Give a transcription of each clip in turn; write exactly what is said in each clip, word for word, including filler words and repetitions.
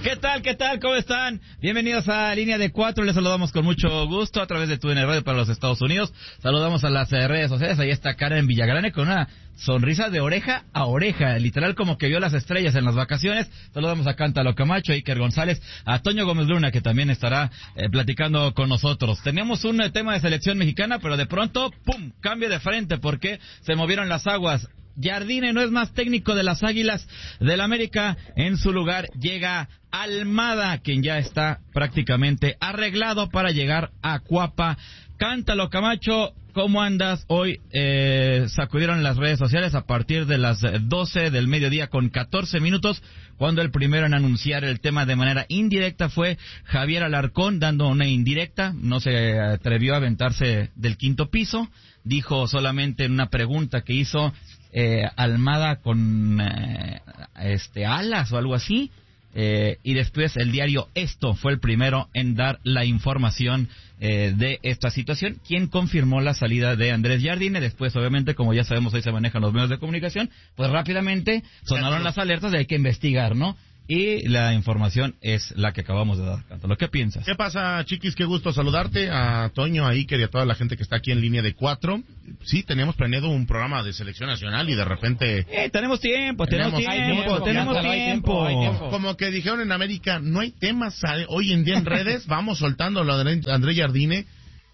¿Qué tal, qué tal? ¿Cómo están? Bienvenidos a Línea de Cuatro. Les saludamos con mucho gusto a través de Tu N Radio para los Estados Unidos. Saludamos a las eh, redes sociales. Ahí está Karen Villagrane con una sonrisa de oreja a oreja, literal como que vio las estrellas en las vacaciones. Saludamos a Cántalo Camacho, a Iker González, a Toño Gómez Luna, que también estará eh, platicando con nosotros. Teníamos un eh, tema de selección mexicana, pero de pronto, ¡pum!, cambio de frente porque se movieron las aguas. Jardine no es más técnico de las Águilas del América. En su lugar llega Almada, quien ya está prácticamente arreglado para llegar a Cuapa. Cántalo Camacho, ¿cómo andas? Hoy eh, sacudieron las redes sociales a partir de las doce del mediodía con catorce minutos, cuando el primero en anunciar el tema de manera indirecta fue Javier Alarcón, dando una indirecta. No se atrevió a aventarse del quinto piso. Dijo solamente en una pregunta que hizo eh, Almada con eh, este alas o algo así. Eh, y después el diario Esto fue el primero en dar la información eh, de esta situación, quien confirmó la salida de Andrés Jardine. Después, obviamente, como ya sabemos, hoy se manejan los medios de comunicación, pues rápidamente sonaron las alertas de hay que investigar, ¿no? Y la información es la que acabamos de dar, Cántalo. ¿Qué piensas? ¿Qué pasa, Chiquis? Qué gusto saludarte, a Toño, a Iker y a toda la gente que está aquí en Línea de Cuatro. Sí, teníamos planeado un programa de selección nacional y de repente... Eh, tenemos tiempo, tenemos, tenemos tiempo, tiempo, tenemos tiempo. tiempo. Hay tiempo. Como que dijeron en América, no hay temas hoy en día en redes, vamos soltando lo de Andrés Jardine.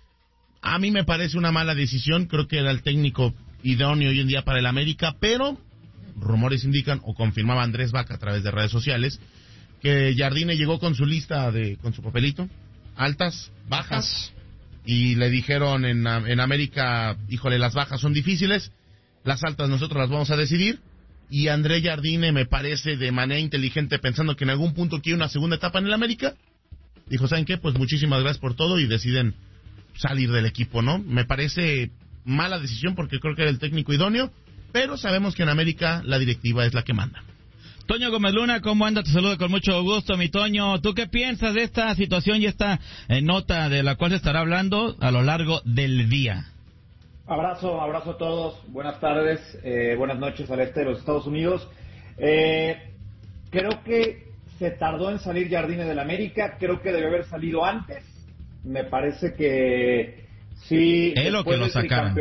A mí me parece una mala decisión, creo que era el técnico idóneo hoy en día para el América, pero... rumores indican, o confirmaba Andrés Vaca a través de redes sociales, que Jardine llegó con su lista, de con su papelito, altas, bajas, y le dijeron en, en América, híjole, las bajas son difíciles, las altas nosotros las vamos a decidir, y Andrés Jardine, me parece de manera inteligente, pensando que en algún punto quiere una segunda etapa en el América, dijo, ¿saben qué? Pues muchísimas gracias por todo, y deciden salir del equipo, ¿no? Me parece mala decisión porque creo que era el técnico idóneo, pero sabemos que en América la directiva es la que manda. Toño Gómez Luna, ¿cómo anda? Te saludo con mucho gusto, mi Toño. ¿Tú qué piensas de esta situación y esta eh, nota de la cual se estará hablando a lo largo del día? Abrazo, abrazo a todos. Buenas tardes, eh, buenas noches al este de los Estados Unidos. Eh, creo que se tardó en salir Jardine del América. Creo que debe haber salido antes. Me parece que sí. Él o que lo sacaran.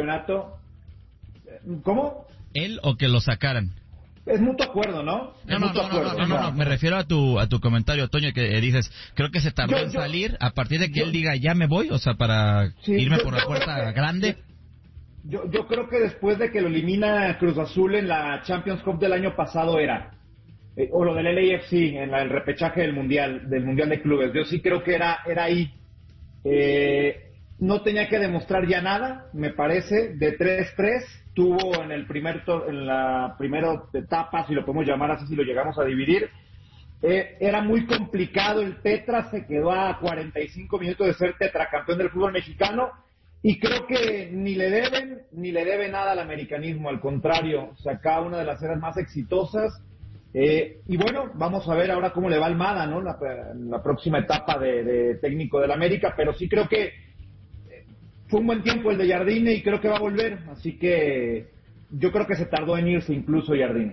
¿Cómo? Él o que lo sacaran. Es mutuo acuerdo, ¿no? No, no, no, no, no, no, no, me refiero a tu a tu comentario, Toño, que eh, dices, creo que se tardó yo, en yo, salir a partir de que yo, él diga, ya me voy, o sea, para sí, irme yo, por la puerta grande. Yo, yo creo que después de que lo elimina Cruz Azul en la Champions Cup del año pasado era, eh, o lo del L A F C, en la, el repechaje del Mundial, del Mundial de Clubes, yo sí creo que era, era ahí. Eh... No tenía que demostrar ya nada, me parece, de tres tres, tuvo en el primer to- en la primera etapa, si lo podemos llamar así, si lo llegamos a dividir, eh, era muy complicado el tetra, se quedó a cuarenta y cinco minutos de ser tetracampeón del fútbol mexicano, y creo que ni le deben, ni le debe nada al americanismo, al contrario, saca una de las eras más exitosas, eh, y bueno, vamos a ver ahora cómo le va Almada, ¿no?, la, la próxima etapa de, de técnico del América, pero sí creo que fue un buen tiempo el de Jardine y creo que va a volver, así que yo creo que se tardó en irse incluso Jardine.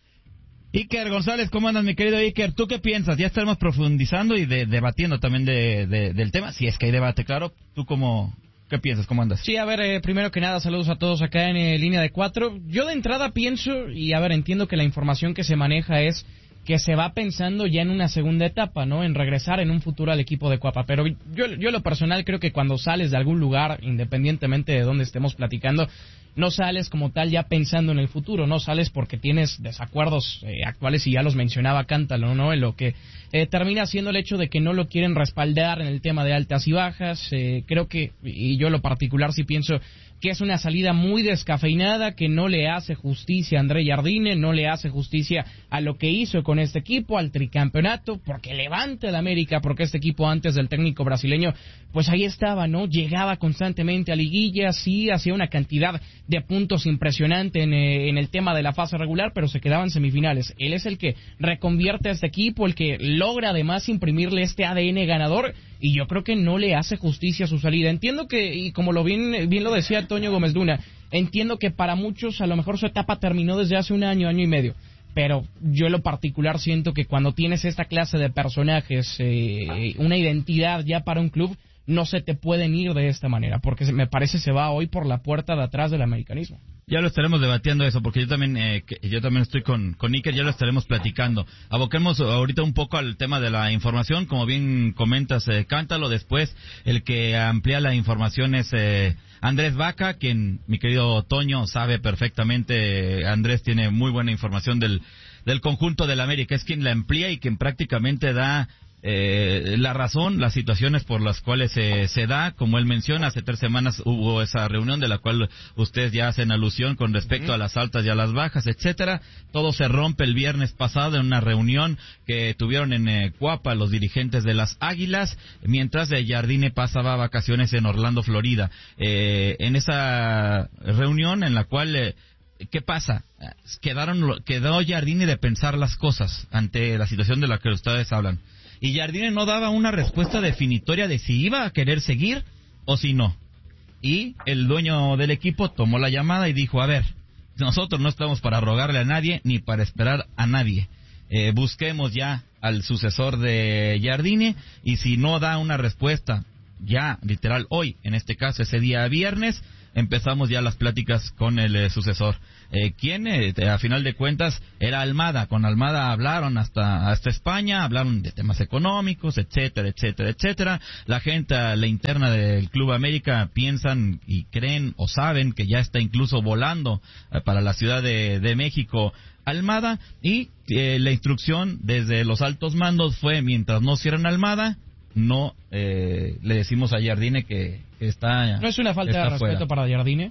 Iker González, ¿cómo andas, mi querido Iker? ¿Tú qué piensas? Ya estaremos profundizando y de, debatiendo también de, de, del tema, si es que hay debate, claro. ¿Tú cómo, qué piensas? ¿Cómo andas? Sí, a ver, eh, primero que nada, saludos a todos acá en eh, Línea de Cuatro. Yo de entrada pienso, y a ver, entiendo que la información que se maneja es que se va pensando ya en una segunda etapa, ¿no? En regresar en un futuro al equipo de Cuapa. Pero yo, yo lo personal creo que cuando sales de algún lugar, independientemente de donde estemos platicando, no sales como tal ya pensando en el futuro, no sales porque tienes desacuerdos eh, actuales y ya los mencionaba Cántalo, ¿no? En lo que eh, termina siendo el hecho de que no lo quieren respaldar en el tema de altas y bajas. Eh, creo que, y yo lo particular sí pienso que es una salida muy descafeinada, que no le hace justicia a Andrés Jardine, no le hace justicia a lo que hizo con este equipo, al tricampeonato, porque levanta el América, porque este equipo antes del técnico brasileño, pues ahí estaba, ¿no? Llegaba constantemente a liguillas, sí, hacía una cantidad de puntos impresionante en, eh, en el tema de la fase regular, pero se quedaban semifinales. Él es el que reconvierte a este equipo, el que logra además imprimirle este A D N ganador, y yo creo que no le hace justicia a su salida. Entiendo que, y como lo bien, bien lo decía Toño Gómez Luna, entiendo que para muchos a lo mejor su etapa terminó desde hace un año, año y medio, pero yo en lo particular siento que cuando tienes esta clase de personajes, eh, una identidad ya para un club, no se te pueden ir de esta manera, porque me parece se va hoy por la puerta de atrás del americanismo. Ya lo estaremos debatiendo eso, porque yo también eh, que, yo también estoy con, con Iker, ya lo estaremos platicando. Aboquemos ahorita un poco al tema de la información, como bien comentas, eh, Cántalo. Después, el que amplía la información es eh, Andrés Vaca, quien, mi querido Toño, sabe perfectamente. eh, Andrés tiene muy buena información del, del conjunto del América, es quien la amplía y quien prácticamente da Eh, la razón, las situaciones por las cuales eh, se da, como él menciona, hace tres semanas hubo esa reunión de la cual ustedes ya hacen alusión con respecto a las altas y a las bajas, etcétera. Todo se rompe el viernes pasado en una reunión que tuvieron en eh, Cuapa los dirigentes de las Águilas, mientras de Jardine pasaba vacaciones en Orlando, Florida. Eh, en esa reunión en la cual eh, ¿qué pasa? Quedaron, quedó Jardine de pensar las cosas ante la situación de la que ustedes hablan. Y Jardine no daba una respuesta definitoria de si iba a querer seguir o si no. Y el dueño del equipo tomó la llamada y dijo, a ver, nosotros no estamos para rogarle a nadie ni para esperar a nadie. Eh, busquemos ya al sucesor de Jardine y si no da una respuesta ya, literal, hoy, en este caso, ese día viernes, empezamos ya las pláticas con el eh, sucesor. Eh, ¿Quién? Eh, a final de cuentas, era Almada. Con Almada hablaron hasta hasta España, hablaron de temas económicos, etcétera, etcétera, etcétera. La gente, la interna del Club América, piensan y creen o saben que ya está incluso volando eh, para la Ciudad de, de México Almada, y eh, la instrucción desde los altos mandos fue, mientras no cierren Almada, no eh, le decimos a Jardine que, que está no es una falta de respeto fuera. Para Jardine.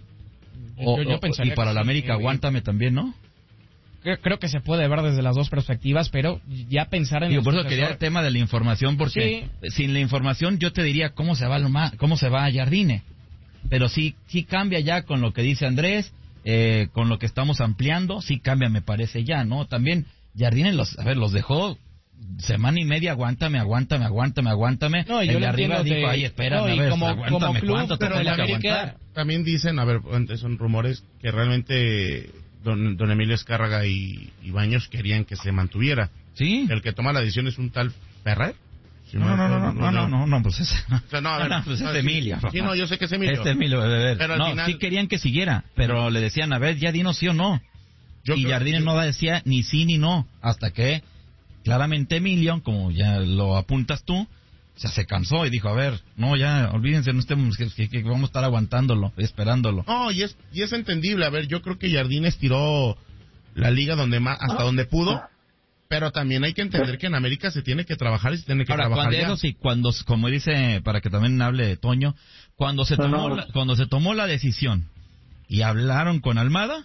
O, yo, yo o, y para la América, sí, aguántame también, ¿no? Creo, creo que se puede ver desde las dos perspectivas, pero ya pensar en... Digo, por eso quería el tema de la información, porque sí, sin la información yo te diría cómo se va cómo se va a Jardine. Pero sí, sí cambia ya con lo que dice Andrés, eh, con lo que estamos ampliando, sí cambia, me parece ya, ¿no? También Jardine, los, a ver, los dejó... semana y media, aguántame, aguántame, aguántame, aguántame. No, y yo el de arriba dijo, de... ay, espérame, no, y a ver, como, aguántame, como club, ¿cuánto te pero tengo que América... aguantar? También dicen, a ver, son rumores que realmente don, don Emilio Azcárraga y, y Baños querían que se mantuviera. Sí. El que toma la decisión es un tal Ferrer. Si no, no, no, no, no, no, no, no, pues es, o sea, no, a ver, no, pues es no, Emilio. Sí, no, yo sé que es Emilio. Este Emilio, de ver. Pero al no, final... sí querían que siguiera, pero le decían, a ver, ya dinos sí o no. Yo y Jardine yo... no decía ni sí ni no, hasta que claramente Emilio, como ya lo apuntas tú, o sea, se cansó y dijo, a ver, no, ya, olvídense, no estemos, que, que, que vamos a estar aguantándolo, esperándolo. No, y es, y es entendible, a ver, yo creo que Jardine estiró la liga donde más, hasta donde pudo, pero también hay que entender que en América se tiene que trabajar y se tiene que Ahora, trabajar cuando ya. Eso sí, cuando, como dice, para que también hable Toño, cuando se tomó, la, cuando se tomó la decisión y hablaron con Almada,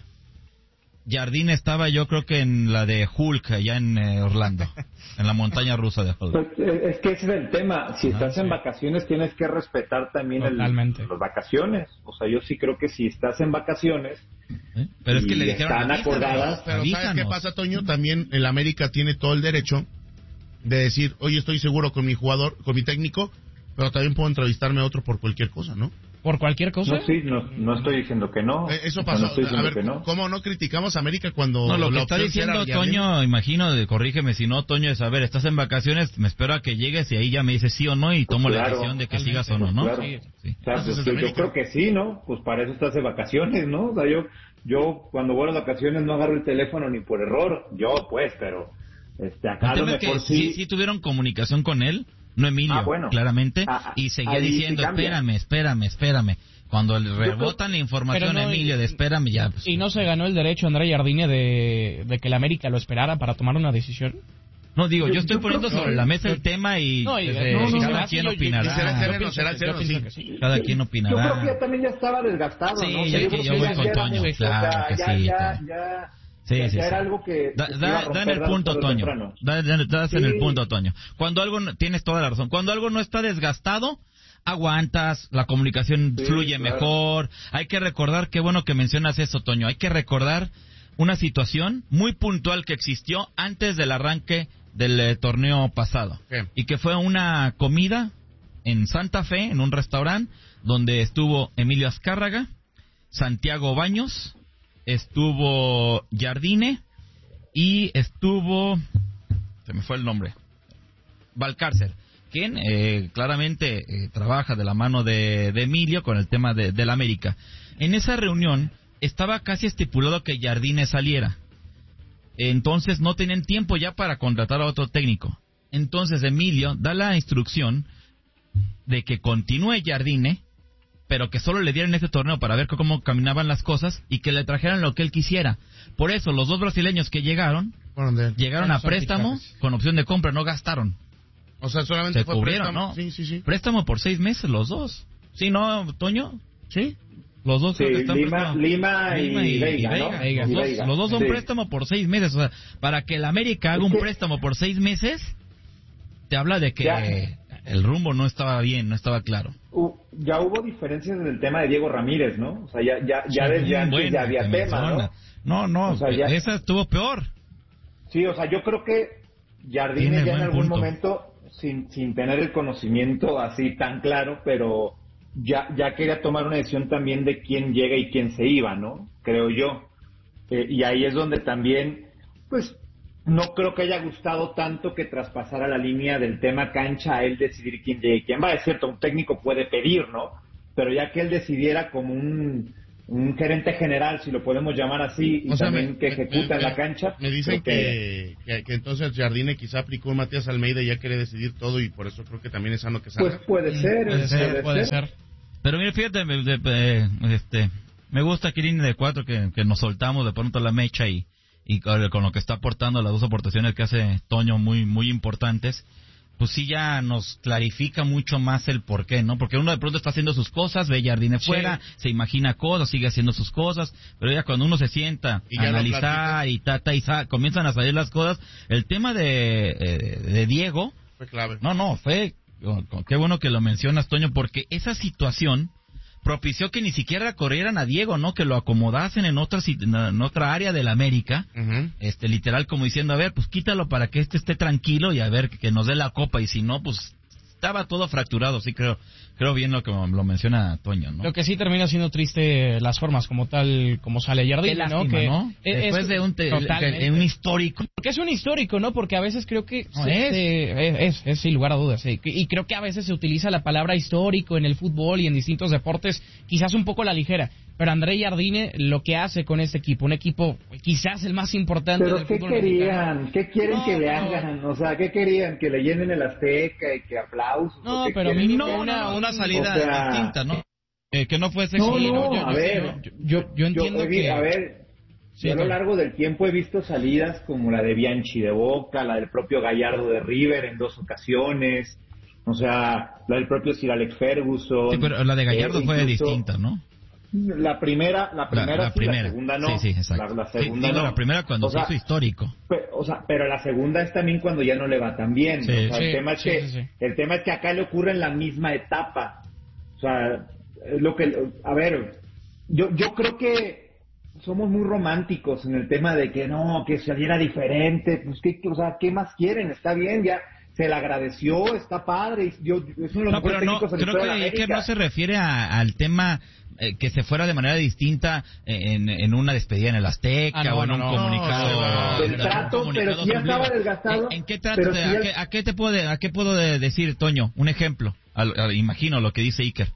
Jardine estaba, yo creo que en la de Hulk, allá en eh, Orlando, en la montaña rusa de Hulk. Pues, es que ese es el tema. Si estás ah, en sí. vacaciones, tienes que respetar también el, las vacaciones. O sea, yo sí creo que si estás en vacaciones, ¿Eh? pero es que le dijeron, están acordadas. Pero ¿sabes qué pasa, Toño? También el América tiene todo el derecho de decir, oye, estoy seguro con mi jugador, con mi técnico, pero también puedo entrevistarme a otro por cualquier cosa, ¿no? ¿Por cualquier cosa? No, sí, no, no estoy diciendo que no. Eh, eso pasó. O sea, no a ver, no. ¿cómo no criticamos a América cuando... No, lo que está diciendo Toño, imagino, de, corrígeme si no, Toño, es, a ver, estás en vacaciones, me espero a que llegues y ahí ya me dices sí o no y tomo pues claro, la decisión de que sigas o no, ¿no? Claro. Sí, sí. O sea, pues, yo, yo creo que sí, ¿no? Pues para eso estás de vacaciones, ¿no? O sea, yo, yo cuando voy a las vacaciones no agarro el teléfono ni por error, yo pues, pero... Este, acá el tema es que sí, sí, sí tuvieron comunicación con él, no Emilio, ah, bueno. claramente, ah, y seguía diciendo, espérame, espérame, espérame. Cuando le rebotan la información no, a Emilio de espérame ya. Pues, ¿y no se ganó el derecho André Jardine de, de que el América lo esperara para tomar una decisión? No, digo, yo, yo estoy yo poniendo sobre no, la mesa el tema y no, y, desde, no, no, cada no, quien yo, opinará. Yo, será sereno, pienso, será sereno, sí. sí. Cada quien opinará. Yo creo que ya también ya estaba desgastado, sí, ¿no? Sí, yo, yo, yo voy con Toño, claro que sí. Ya, ya, Sí, ya, sí, ya sí. era algo que... Da, da, da en el punto, Toño. Da, da, das sí. en el punto, Toño. Cuando algo... No, tienes toda la razón. Cuando algo no está desgastado, aguantas, la comunicación sí, fluye claro. mejor. Hay que recordar, qué bueno que mencionas eso, Toño. Hay que recordar una situación muy puntual que existió antes del arranque del eh, torneo pasado. ¿Qué? Y que fue una comida en Santa Fe, en un restaurante, donde estuvo Emilio Azcárraga, Santiago Baños... estuvo Jardine y estuvo, se me fue el nombre, Valcárcel, quien eh, claramente eh, trabaja de la mano de, de Emilio con el tema de, del América. En esa reunión estaba casi estipulado que Jardine saliera. Entonces no tenían tiempo ya para contratar a otro técnico. Entonces Emilio da la instrucción de que continúe Jardine, pero que solo le dieran este torneo para ver cómo caminaban las cosas y que le trajeran lo que él quisiera. Por eso los dos brasileños que llegaron, llegaron a préstamo con opción de compra, no gastaron. O sea, solamente se fue cubrieron, préstamo. ¿no? Sí, sí, sí. Préstamo por seis meses los dos. ¿Sí, no, Toño? Sí. Los dos sí, creo que están Lima, Lima, Lima y, y Veiga, y Veiga. ¿no? Veiga. Los, Veiga. los dos son sí. préstamo por seis meses. O sea, para que el América haga un préstamo por seis meses, te habla de que ya. el rumbo no estaba bien, no estaba claro. Uh, ya hubo diferencias en el tema de Diego Ramírez, ¿no? O sea, ya, ya, ya sí, desde antes bueno, ya había tema, ¿no? No, no, o sea, ya... esa estuvo peor. Sí, o sea, yo creo que Jardine ya en algún punto. momento, sin, sin tener el conocimiento así tan claro, pero ya, ya quería tomar una decisión también de quién llega y quién se iba, ¿no? Creo yo. Eh, y ahí es donde también, pues, no creo que haya gustado tanto que traspasara la línea del tema cancha a él decidir quién llega y quién va. Es cierto, un técnico puede pedir, ¿no? Pero ya que él decidiera como un, un gerente general, si lo podemos llamar así, y o sea, también me, que ejecuta me, en la cancha. Me dicen que, que, que entonces Jardine quizá aplicó a Matías Almeida y ya quiere decidir todo y por eso creo que también es sano que salga. Pues puede ser, puede ser, puede, puede ser. ser. Pero mire, fíjate, de, de, de, este, me gusta aquí línea de cuatro que, que nos soltamos de pronto la mecha y y con lo que está aportando, las dos aportaciones que hace Toño muy muy importantes, pues sí ya nos clarifica mucho más el por qué, ¿no? Porque uno de pronto está haciendo sus cosas, ve Jardine sí. fuera, se imagina cosas, sigue haciendo sus cosas, pero ya cuando uno se sienta a analizar y tata y sa, comienzan a salir las cosas, el tema de, eh, de Diego... Fue clave. No, no, fue... Qué bueno que lo mencionas, Toño, porque esa situación propició que ni siquiera corrieran a Diego, ¿no? Que lo acomodasen en otra en otra área de la América, uh-huh. este literal como diciendo, a ver, pues quítalo para que este esté tranquilo y a ver que nos dé la copa, y si no, pues estaba todo fracturado, sí creo creo bien lo que lo menciona Toño, ¿no? Lo que sí termina siendo triste las formas como tal, como sale Jardine, lástima, ¿no? Que ¿no? Después es, de un, te, que, un histórico. Porque es un histórico, ¿no? Porque a veces creo que... No, se, es. Se, es, es, sin lugar a dudas, sí. Y creo que a veces se utiliza la palabra histórico en el fútbol y en distintos deportes, quizás un poco a la ligera. Pero André Jardine lo que hace con este equipo, un equipo quizás el más importante pero del ¿qué fútbol querían? mexicano. ¿Qué quieren no, que le no. hagan? O sea, ¿qué querían? ¿Que le llenen el Azteca y que aplausos? No, ¿Qué pero quieren? no, una, no, una salida o sea, distinta, ¿no? Eh, que no fuese... No, sí, no, yo, a yo, ver. yo, Yo, yo entiendo yo, que... A ver, sí, yo a lo largo del tiempo he visto salidas como la de Bianchi de Boca, la del propio Gallardo de River en dos ocasiones, o sea, la del propio Sir Alex Ferguson. Sí, pero la de Gallardo eh, fue incluso, distinta, ¿no? La primera, la primera, la, la sí, primera. la segunda no. Sí, sí, exacto. La, la segunda sí, digo, no. la primera cuando o se sea, hizo histórico. Pero, o sea, pero la segunda es también cuando ya no le va tan bien. Sí, o sea, sí, el tema es sí, que sí, sí. el tema es que acá le ocurre en la misma etapa. O sea, es lo que, a ver, yo yo creo que somos muy románticos en el tema de que no, que saliera diferente. Pues qué, o sea, ¿qué más quieren? Está bien, ya se le agradeció, está padre. Yo, es uno de los No, pero no, técnicos en creo toda la que, que América. no se refiere a, al tema eh, que se fuera de manera distinta en, en una despedida en el Azteca Ah, no, o en no, un no, comunicado. no, del en un trato, comunicado pero si ya sublime. estaba desgastado, ¿En, en qué trato? pero Te, si a, ya- qué, a, qué te puedo, ¿A qué puedo de- decir, Toño? Un ejemplo. Al, al- imagino lo que dice Iker.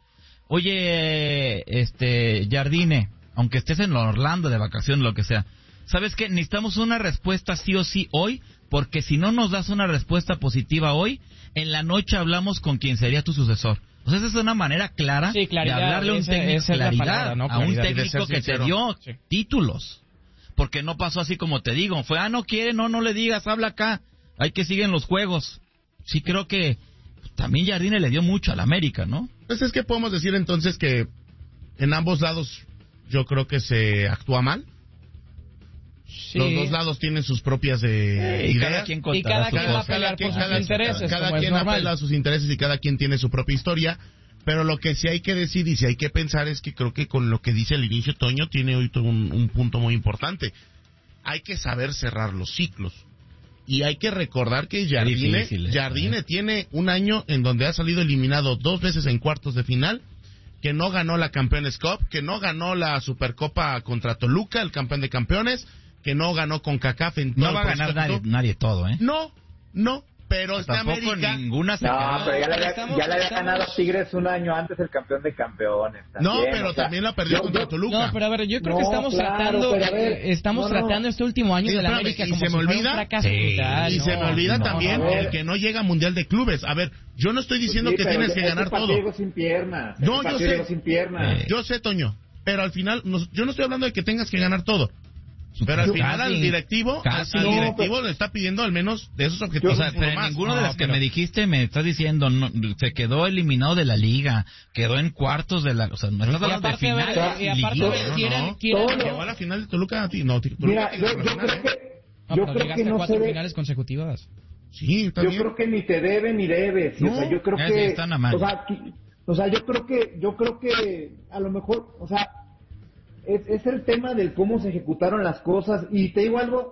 Oye, este, Jardine, aunque estés en Orlando de vacaciones, lo que sea, ¿sabes qué? Necesitamos una respuesta sí o sí hoy, porque si no nos das una respuesta positiva hoy, en la noche hablamos con quien sería tu sucesor. O sea, esa es una manera clara Sí, claridad, de hablarle a un esa- técnico, esa es la claridad, palabra, ¿no? a un Claridad. Y de técnico ser que te sincero. dio Sí. títulos. Porque no pasó así como te digo. Fue, ah, no quiere, no, no le digas, habla acá. Hay que siguen los juegos. Sí creo que también Jardine le dio mucho al América, ¿no? Pues es que podemos decir entonces que en ambos lados yo creo que se actúa mal. Sí. Los dos lados tienen sus propias eh, Y ideas. cada quien Y contará cada su quien va a cosa. pelear por sus cada- intereses, cada como es quien normal. apela a sus intereses y cada quien tiene su propia historia. Pero lo que sí hay que decir y sí hay que pensar es que creo que con lo que dice al inicio Toño tiene hoy un, un punto muy importante. Hay que saber cerrar los ciclos. Y hay que recordar que Jardine, difícil, ¿eh? Jardine tiene un año en donde ha salido eliminado dos veces en cuartos de final, que no ganó la Campeones Cup, que no ganó la Supercopa contra Toluca, el campeón de campeones, que no ganó con CONCACAF en todo No va a ganar nadie, nadie todo, ¿eh? No, no, pero está Tampoco América. ninguna se No, quedó. pero ya le había, Estamos- ya le había estamos- ganado a Tigres un año antes el campeón de campeones. No, también, pero o sea, también la perdió yo- contra yo- Toluca. No, pero a ver, yo creo No, que estamos claro, tratando, pero a ver, eh, estamos no, no. tratando este último año Sí, de la espérame, América y como se si me fuera olvida- un fracaso Sí, total. Y no, se me olvida no, también no. el que no llega a Mundial de Clubes. A ver, yo no estoy diciendo Sí, que pero tienes que ese ganar partido todo. llegó sin piernas. No, ese yo partido sé. llegó sin piernas. Eh, Yo sé, Toño, pero al final, nos- yo no estoy hablando de que tengas que ganar todo. Pero al Casi, final al directivo, casi. al No, directivo pero- le está pidiendo al menos de esos O objetivos sea, uno pero más. ninguno de No, las que pero- me dijiste me estás diciendo, no, se quedó eliminado de la liga, quedó en cuartos de la, o sea, no estás Y hablando de aparte, a ver, finales. y aparte, liguilla. a ver, No, quieren- no. quieren- Todo. Llegó a la final de Toluca a ti. No, Toluca Mira, llegó yo, a la yo final, creo ¿eh? que, No, yo pero creo llegaste que a no cuatro se ve. finales consecutivas. Sí, está Yo bien. creo que ni te debe ni debes. No, o sea, yo creo ya sí que, están a mano. o sea, qui- o sea, yo creo que, yo creo que a lo mejor, o sea, es, es el tema del cómo se ejecutaron las cosas. Y te digo algo,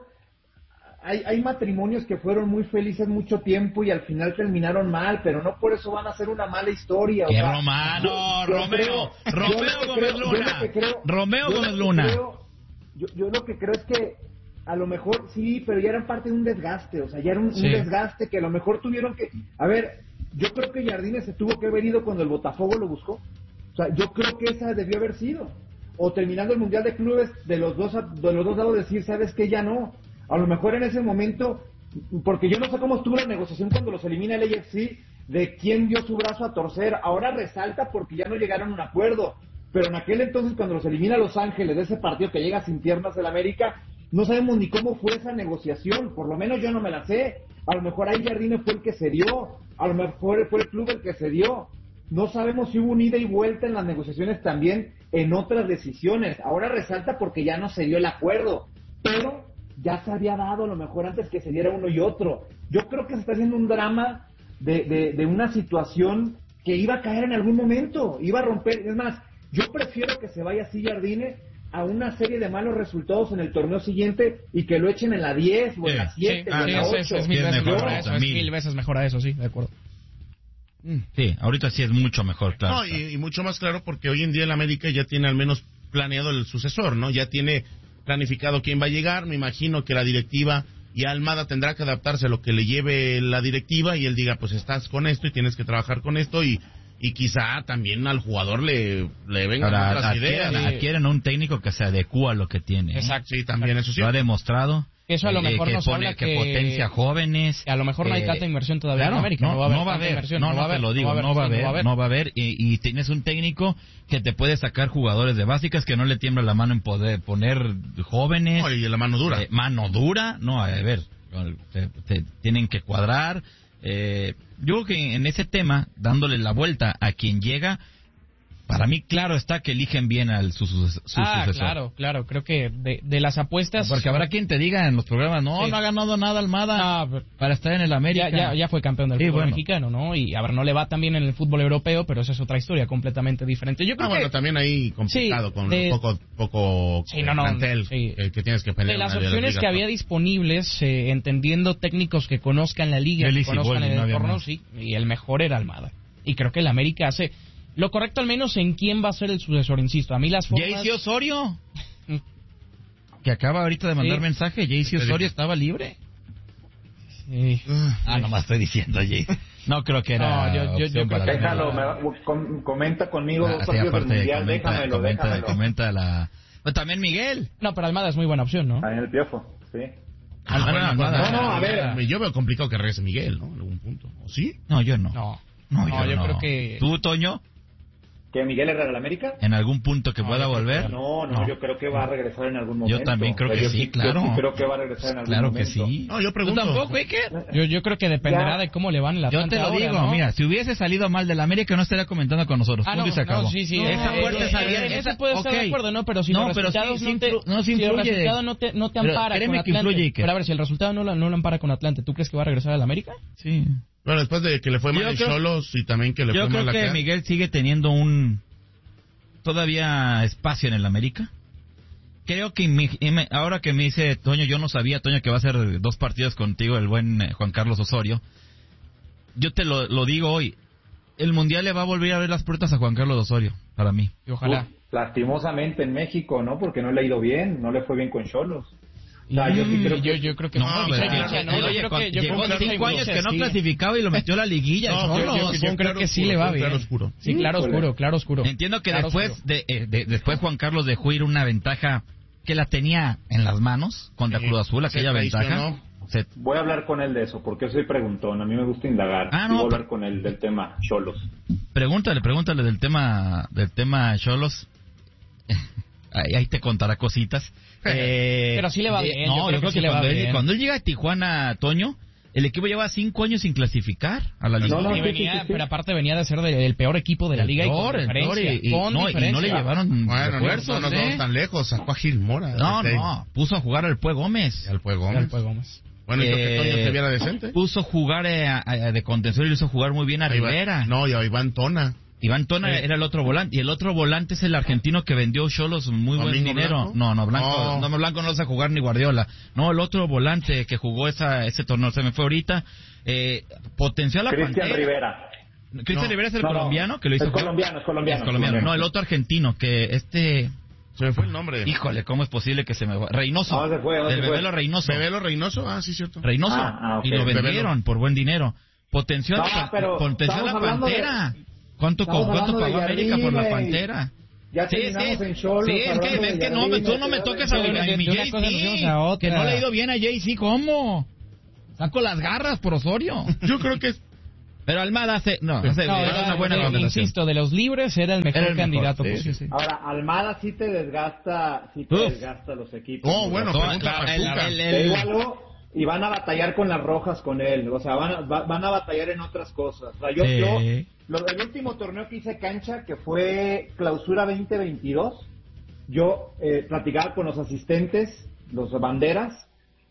hay, hay matrimonios que fueron muy felices mucho tiempo y al final terminaron mal, pero no por eso van a ser una mala historia. o ¡Qué sea, romano! yo- yo Romeo, creo- yo Romeo lo que Gómez creo- yo Luna. lo que creo- Romeo yo lo Gómez que Luna. creo- Yo, yo lo que creo es que a lo mejor sí, pero ya eran parte de un desgaste, o sea, ya era un, un Sí. desgaste que a lo mejor tuvieron que... A ver, yo creo que Jardines se tuvo que haber ido cuando el Botafogo lo buscó. O sea, yo creo que esa debió haber sido. O terminando el Mundial de Clubes, de los dos de los dos lados decir, ¿sabes qué? Ya no. A lo mejor en ese momento, porque yo no sé cómo estuvo la negociación cuando los elimina el A F C, de quién dio su brazo a torcer. Ahora resalta porque ya no llegaron a un acuerdo. Pero en aquel entonces, cuando los elimina Los Ángeles de ese partido que llega sin piernas del América, no sabemos ni cómo fue esa negociación. Por lo menos yo no me la sé. A lo mejor ahí Jardine fue el que se dio. A lo mejor fue el club el que se dio. No sabemos si hubo un ida y vuelta en las negociaciones también en otras decisiones. Ahora resalta porque ya no se dio el acuerdo. Pero ya se había dado a lo mejor antes que se diera uno y otro. Yo creo que se está haciendo un drama de, de, de una situación que iba a caer en algún momento. Iba a romper. Es más, yo prefiero que se vaya así Jardine a una serie de malos resultados en el torneo siguiente y que lo echen en la diez o en la Sí, siete sí, o en la es, ocho. es, es mil Sí, es veces mejor mejor a eso, eso, es mil. mil veces mejor a eso, sí, de acuerdo. Sí, ahorita sí es mucho mejor, claro. No, y, y mucho más claro porque hoy en día el América ya tiene al menos planeado el sucesor, ¿no? Ya tiene planificado quién va a llegar. Me imagino que la directiva y Almada tendrá que adaptarse a lo que le lleve la directiva y él diga, pues estás con esto y tienes que trabajar con esto y, y quizá también al jugador le, le vengan Ahora, otras adquieren, ideas. adquieren un técnico que se adecua a lo que tiene. ¿eh? Exacto. Sí, también eso sí. Lo ha demostrado. Eso a lo eh, mejor que nos pone, habla que, que- potencia jóvenes. A lo mejor no hay eh, tanta inversión todavía claro, en América. No, No, va a haber, no va a tanta haber. inversión, No, no no va a te haber, lo no digo. va a haber, No va a sí, haber. No va a haber. Y, y tienes un técnico que te puede sacar jugadores de básicas que no le tiembla la mano en poder poner jóvenes. No, y la mano dura. Eh, mano dura. No, a ver. Te, te tienen que cuadrar. Eh, yo creo que en ese tema, dándole la vuelta a quien llega, para mí claro está que eligen bien al su, su, su Ah, sucesor. claro, claro. Creo que de, de las apuestas... Porque habrá quien te diga en los programas, no, Sí. no ha ganado nada Almada No, pero- para estar en el América. Ya, ya, ya fue campeón del Sí, fútbol bueno. mexicano, ¿no? Y a ver, no le va tan bien en el fútbol europeo, pero esa es otra historia completamente diferente. Yo creo Ah, bueno, que también ahí complicado Sí, con de- poco poco Sí, no, no, plantel sí. que, que tienes que pelear. de las una de opciones ligas que top. había disponibles, eh, entendiendo técnicos que conozcan la liga, Eli que conozcan Siboldi, el no había entorno, más. sí, y el mejor era Almada. Y creo que el América hace lo correcto, al menos en quién va a ser el sucesor, insisto. A mí las formas... Jayce Osorio, que acaba ahorita de mandar Sí. mensaje, Jayce Osorio estaba libre. Sí. Ah, nomás estoy diciendo, Jayce. No creo que era No, yo- yo- yo opción creo para que- la- Déjalo, me va- com- comenta conmigo Ah, dos sí, partidos del aparte, Mundial, comenta, déjamelo, comenta, déjamelo. comenta la... Pero también Miguel. No, pero Almada es muy buena opción, ¿no? Ahí en el Piofo, sí. Ah, no, bueno, no, pues, no, no, a ver. Yo veo complicado que regrese Miguel, ¿no? En algún punto. ¿O sí? No, yo no. No. No, No, yo, yo no. creo que- ¿Tú, Toño? ¿Que Miguel Herrera al América? ¿En algún punto que No, pueda yo creo que volver? No, no, yo creo que va a regresar en algún momento. Yo también creo O sea, que yo sí, yo claro. sí creo que va a regresar en algún Claro que momento. sí. No, yo ¿Tú pregunto. tampoco, Iker? Yo, yo creo que dependerá Ya. de cómo le van en la Yo te lo digo, mira, si hubiese salido mal del América no estaría comentando con nosotros. Ah, Punto no, y se acabó. no, sí, sí. No, esa eh, puerta eh, es eh, abierta. en Esa- eso puedo estar ok. de acuerdo, ¿no? Pero si No, los pero sí, resultados sí no, te, influ- no, sí si el influye. resultado no te, no te Pero ampara créeme con que Atlante. influye, Iker. Pero a ver, si el resultado no, lo- no lo ampara con Atlante, ¿tú crees que va a regresar al América? Sí. Bueno, después de que le fue mal Yo en creo- Xolos y también que le Yo fue creo mal que acá. Miguel sigue teniendo un todavía espacio en el América. Creo que mi- me- ahora que me dice Toño, yo no sabía, Toño, que va a hacer dos partidos contigo el buen eh, Juan Carlos Osorio. Yo te lo, lo digo hoy. El Mundial le va a volver a abrir las puertas a Juan Carlos Osorio, para mí. Y ojalá. Uf, lastimosamente en México, ¿no? Porque no le ha ido bien, no le fue bien con Xolos. O sea, yo sí creo que... Yo, yo creo que No, no, pero mucha que- hincha, no, que- yo oye, creo con- que yo llegó creo que cinco hay años que muchas, no sí. clasificaba y lo metió a la liguilla. No, Cholos. yo- yo- Yo yo- creo que sí le va bien. Claro oscuro. Sí, claro Híjole. oscuro, claro oscuro. Entiendo que Claro después oscuro. de, eh, de- después Juan Carlos dejó ir una ventaja que la tenía en las manos contra Sí, Cruz Azul, se aquella ventaja. traicionó. Se- Voy a hablar con él de eso, porque soy preguntón. A mí me gusta indagar. Ah, Y no, voy a hablar pero- con él del tema Cholos. Pregúntale, pregúntale del tema del tema Cholos. ahí, ahí te contará cositas. Eh, Pero sí le va de- bien, No, yo yo creo creo que que, sí le va cuando, él, bien. cuando él llega a Tijuana, Toño, el equipo lleva cinco años sin clasificar a la liga. No, no, Y sí, venía, sí, sí. pero aparte venía de ser de- el peor equipo de la El liga peor, y el con peor, diferencia. y, y- con no, y no le diferencia. llevaron Bueno, no, refuerzos, no nos ¿eh? vamos tan lejos. Sacó a Gil Mora. No, Este, no, puso a jugar al Pue Gómez. Al Pue Ya Gómez. el Pue Gómez. Bueno, y que Eh, Toño se viera decente. Puso jugar eh, a- a- de contención y lo hizo jugar muy bien a Ahí va- Rivera. No, y a Iván Tona. Iván Tona Sí. era el otro volante. Y el otro volante es el argentino que vendió Cholos muy buen ¿Domingo dinero. Blanco? No, no, Blanco No. no, no, Blanco no lo hace jugar ni Guardiola. No, el otro volante que jugó esa, ese torneo se me fue ahorita. Eh, potenció a la Cristian Pantera. Rivera. Cristian No. Rivera es el No, no. colombiano que lo hizo Es jugar? colombiano, es colombiano, Es colombiano. colombiano. No, el otro argentino que este... Se me fue el nombre. Híjole, ¿cómo es posible que se me... Reynoso. No, se fue, no, Del se fue. Bebelo Reynoso. ¿Bebelo Reynoso? Ah, sí, cierto. Reynoso. Ah, ah, ok. Y lo vendieron Bebelo. por buen dinero. Potenció, a No, la, pero potenció a la estamos hablando de- Pantera. ¿Cuánto, estamos ¿cuánto hablando de pagó América por la Jardine, Pantera? Ya Sí, terminamos sí, en Cholos, sí, es que, hablando es de que no, Jardine, tú no me de- toques de- a, mi- a de mi una cosa nos fuimos Jay-Z, a otra. que no le ha ido bien a Jay-Z, ¿cómo? Saco las garras por Osorio. Yo creo que Pero Almada hace, no, hace No, era era- una buena de- contratación. insisto, de los libres era el mejor Era el mejor, candidato sí, posible. sí, sí. Ahora, Almada sí te desgasta, sí te Uf. desgasta los equipos. Oh, bueno, No, pregunta a el- Pachuca. el- Te el- digo algo, y van a batallar con las rojas con él, o sea, van a, va- van a batallar en otras cosas. O sea, yo, Sí. yo, lo del último torneo que hice cancha, que fue Clausura veinte veintidós, yo eh, platicaba con los asistentes, los banderas,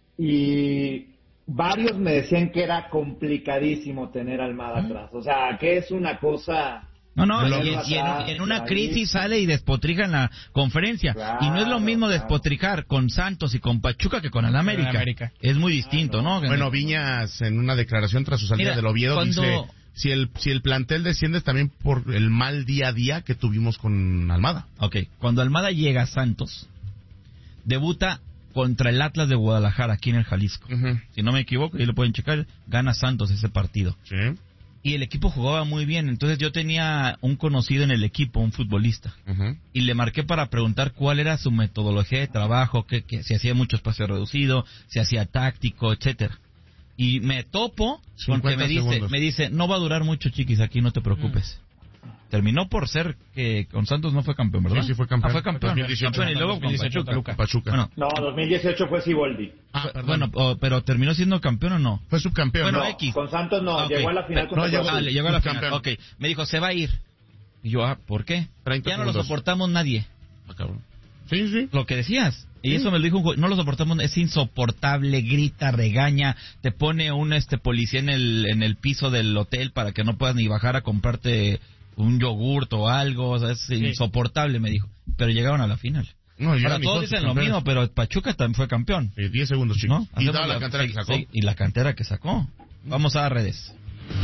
y varios me decían que era complicadísimo tener a Almada atrás. O sea, que es una cosa... No, no, Lo y, y en, atrás, y en una ahí. crisis sale y despotrija en la conferencia. Claro, y no es lo mismo claro. despotricar con Santos y con Pachuca que con el América. el América. Es muy distinto, ¿no? Bueno, Viñas en una declaración tras su salida Mira, del Oviedo cuando- dice, si el si el plantel desciende es también por el mal día a día que tuvimos con Almada. Ok, cuando Almada llega a Santos, debuta contra el Atlas de Guadalajara, aquí en el Jalisco. Ujú. Si no me equivoco, ahí lo pueden checar, gana Santos ese partido. Sí. Y el equipo jugaba muy bien, entonces yo tenía un conocido en el equipo, un futbolista, Ujú. y le marqué para preguntar cuál era su metodología de trabajo, que, que si hacía mucho espacio reducido, si hacía táctico, etcétera. Y me topo con que me cincuenta dice, segundos. me dice, no va a durar mucho, chiquis, aquí no te preocupes. Terminó por ser que con Santos no fue campeón, ¿verdad? Sí, sí fue campeón. Ah, fue campeón. dos mil dieciocho. Campeón y luego con dos mil dieciocho, Pachuca. Pachuca. Bueno, No, dos mil dieciocho fue Siboldi. Ah, fue- perdón. bueno, o- pero terminó siendo campeón o no. Fue subcampeón. Bueno, ¿no? X. Con Santos no, Ah, ok. llegó a la final No, contra llegó- Cruz Ah, Azul. le llegó a la final. Subcampeón. Ok, me dijo, se va a ir. Y yo, ah, ¿por qué? treinta Ya no lo segundos. soportamos nadie. Ah, cabrón. Sí, sí. Lo que decías. Y eso me lo dijo un juez, no lo soportamos, es insoportable, grita, regaña, te pone un este policía en el en el piso del hotel para que no puedas ni bajar a comprarte un yogurt o algo, o sea, es insoportable, me dijo. Pero llegaron a la final. No, Ahora todos dicen lo mismo, pero Pachuca también fue campeón, Eh, diez segundos, chicos. ¿no? Y Hacemos dada la cantera sí, que sacó. sí, y la cantera que sacó. Vamos a redes.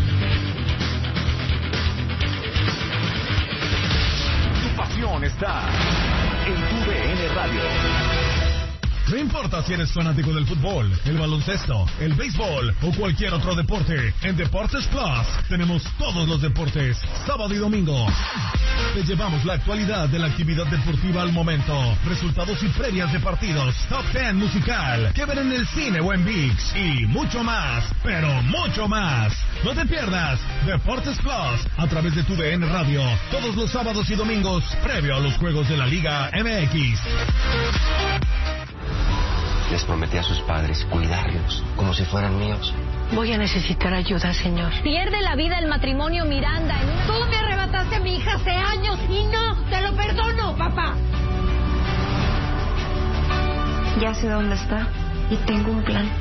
Tu pasión está en tu D N Radio. No importa si eres fanático del fútbol, el baloncesto, el béisbol o cualquier otro deporte, en Deportes Plus tenemos todos los deportes, sábado y domingo. Te llevamos la actualidad de la actividad deportiva al momento, resultados y previas de partidos, top ten musical, que ver en el cine o en ViX y mucho más, pero mucho más. No te pierdas Deportes Plus a través de tu D N Radio, todos los sábados y domingos, previo a los juegos de la Liga M X. Les prometí a sus padres cuidarlos como si fueran míos. Voy a necesitar ayuda, señor. Pierde la vida el matrimonio Miranda en una... Tú me arrebataste a mi hija hace años y no te lo perdono, papá. Ya sé dónde está y tengo un plan.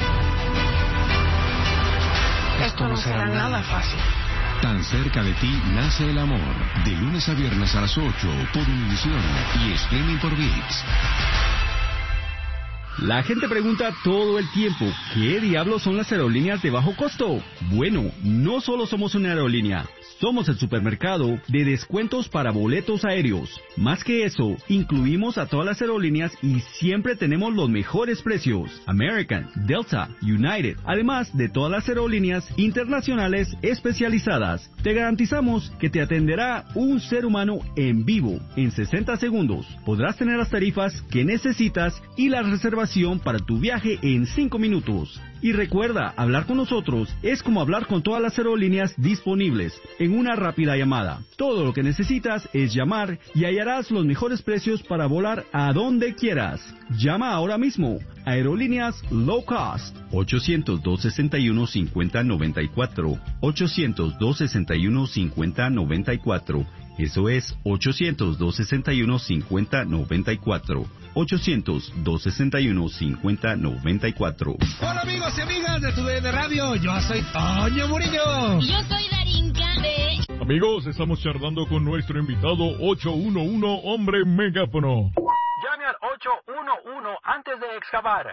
Esto no será nada fácil. Tan cerca de ti nace el amor. De lunes a viernes a las ocho por Univisión y streaming por ViX. La gente pregunta todo el tiempo, ¿qué diablos son las aerolíneas de bajo costo? Bueno, no solo somos una aerolínea, somos el supermercado de descuentos para boletos aéreos. Más que eso, incluimos a todas las aerolíneas y siempre tenemos los mejores precios. American, Delta, United, además de todas las aerolíneas internacionales especializadas. Te garantizamos que te atenderá un ser humano en vivo en sesenta segundos. Podrás tener las tarifas que necesitas y la reservación para tu viaje en cinco minutos. Y recuerda, hablar con nosotros es como hablar con todas las aerolíneas disponibles en una rápida llamada. Todo lo que necesitas es llamar y hallarás los mejores precios para volar a donde quieras. Llama ahora mismo. Aerolíneas Low Cost. ochocientos, dos sesenta y uno, cincuenta noventa y cuatro. ochocientos, dos sesenta y uno, cincuenta noventa y cuatro. Eso es ochocientos, dos sesenta y uno, cincuenta noventa y cuatro. ochocientos, dos sesenta y uno, cincuenta noventa y cuatro. Hola amigos y amigas de tu D N Radio, yo soy Toño Murillo. Y yo soy Darinka de... Amigos, estamos charlando con nuestro invitado ocho uno uno, hombre megáfono. Llame al ocho uno uno antes de excavar.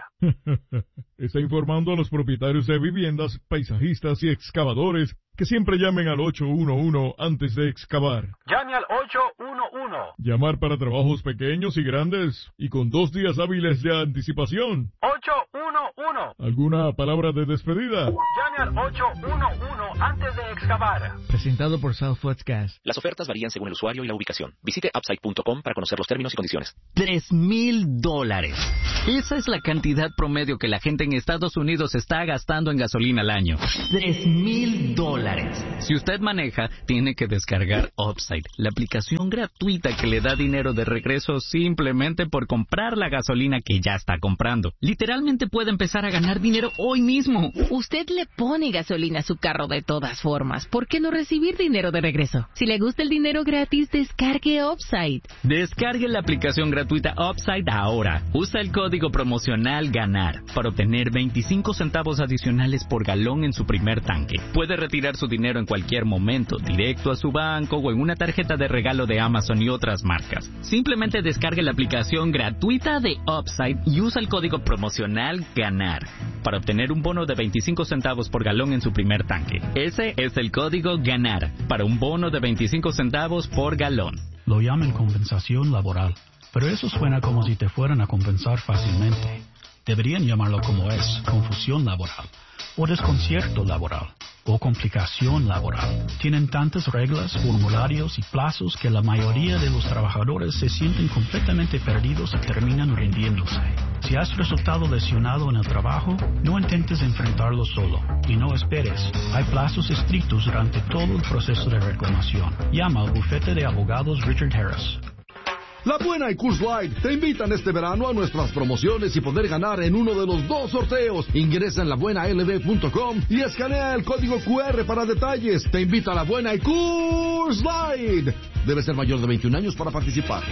Está informando a los propietarios de viviendas, paisajistas y excavadores que siempre llamen al ocho uno uno antes de excavar. Llame al ocho uno uno. Llamar para trabajos pequeños y grandes y con dos días hábiles de anticipación. ocho uno uno. ¿Alguna palabra de despedida? Llame al ocho uno uno antes de excavar. Presentado por Southwest Gas. Las ofertas varían según el usuario y la ubicación. Visite upside punto com para conocer los términos y condiciones. Tres mil dólares. Esa es la cantidad promedio que la gente en Estados Unidos está gastando en gasolina al año. Tres mil dólares. Si usted maneja, tiene que descargar Upside, la aplicación gratuita que le da dinero de regreso simplemente por comprar la gasolina que ya está comprando. Literalmente puede empezar a ganar dinero hoy mismo. Usted le pone gasolina a su carro de todas formas. ¿Por qué no recibir dinero de regreso? Si le gusta el dinero gratis, descargue Upside. Descargue la aplicación gratuita Upside ahora. Usa el código promocional GANAR para obtener veinticinco centavos adicionales por galón en su primer tanque. Puede retirar su dinero en cualquier momento, directo a su banco o en una tarjeta de regalo de Amazon y otras marcas. Simplemente descargue la aplicación gratuita de Upside y usa el código promocional GANAR para obtener un bono de veinticinco centavos por galón en su primer tanque. Ese es el código GANAR para un bono de veinticinco centavos por galón. Lo llaman compensación laboral, pero eso suena como si te fueran a compensar fácilmente. Deberían llamarlo como es, confusión laboral, o desconcierto laboral, o complicación laboral. Tienen tantas reglas, formularios y plazos que la mayoría de los trabajadores se sienten completamente perdidos y terminan rindiéndose. Si has resultado lesionado en el trabajo, no intentes enfrentarlo solo y no esperes. Hay plazos estrictos durante todo el proceso de reclamación. Llama al bufete de abogados Richard Harris. La Buena y Coors Light te invitan este verano a nuestras promociones y poder ganar en uno de los dos sorteos. Ingresa en la buena l b punto com y escanea el código cu erre para detalles. Te invita a La Buena y Coors Light. Debe ser mayor de veintiún años para participar.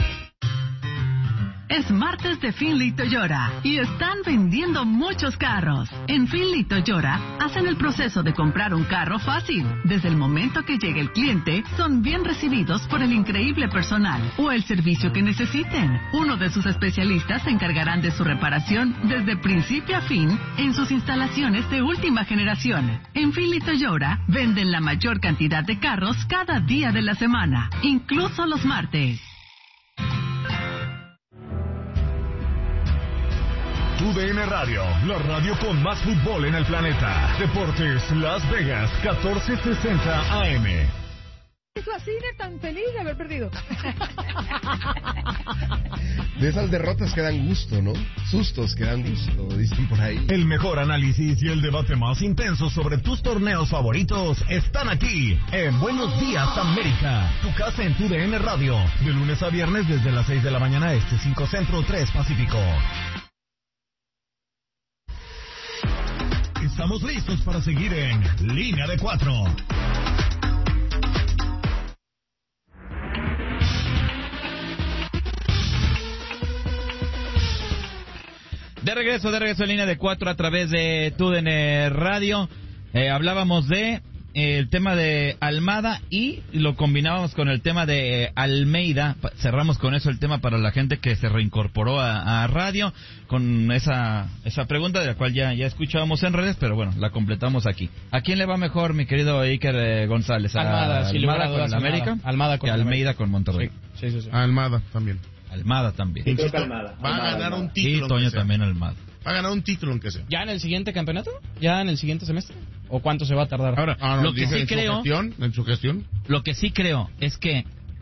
Es martes de Finley Toyota y están vendiendo muchos carros. En Finley Toyota hacen el proceso de comprar un carro fácil. Desde el momento que llegue el cliente, son bien recibidos por el increíble personal o el servicio que necesiten. Uno de sus especialistas se encargarán de su reparación desde principio a fin en sus instalaciones de última generación. En Finley Toyota venden la mayor cantidad de carros cada día de la semana, incluso los martes. Tu D N Radio, la radio con más fútbol en el planeta. Deportes Las Vegas, catorce sesenta A M. Eso así de tan feliz de haber perdido. De esas derrotas que dan gusto, ¿no? Sustos que dan gusto, dicen por ahí. El mejor análisis y el debate más intenso sobre tus torneos favoritos están aquí en Buenos Días América, tu casa en Tu D N Radio, de lunes a viernes desde las seis de la mañana este, cinco Centro, tres Pacífico. Estamos listos para seguir en Línea de Cuatro. De regreso, de regreso en Línea de Cuatro a través de Tu D N Radio. Eh, hablábamos de eh, el tema de Almada y lo combinábamos con el tema de Almeida. Cerramos con eso el tema para la gente que se reincorporó a, a radio con esa esa pregunta de la cual ya, ya escuchábamos en redes, pero bueno, la completamos aquí. ¿A quién le va mejor, mi querido Iker eh, González? ¿A Almada, si Almada con el América? Almada con y Almeida con Monterrey. Sí, sí, sí. Almada también. Almada también. Sí, creo que Almada. Va a Almada, ganar Almada. un título. Y Toño también Almada. Va a ganar un título aunque sea. ¿Ya en el siguiente campeonato? ¿Ya en el siguiente semestre? ¿O cuánto se va a tardar? Ahora, Ah, no, lo que dije sí en creo, su gestión, en su gestión. Lo que sí creo es que,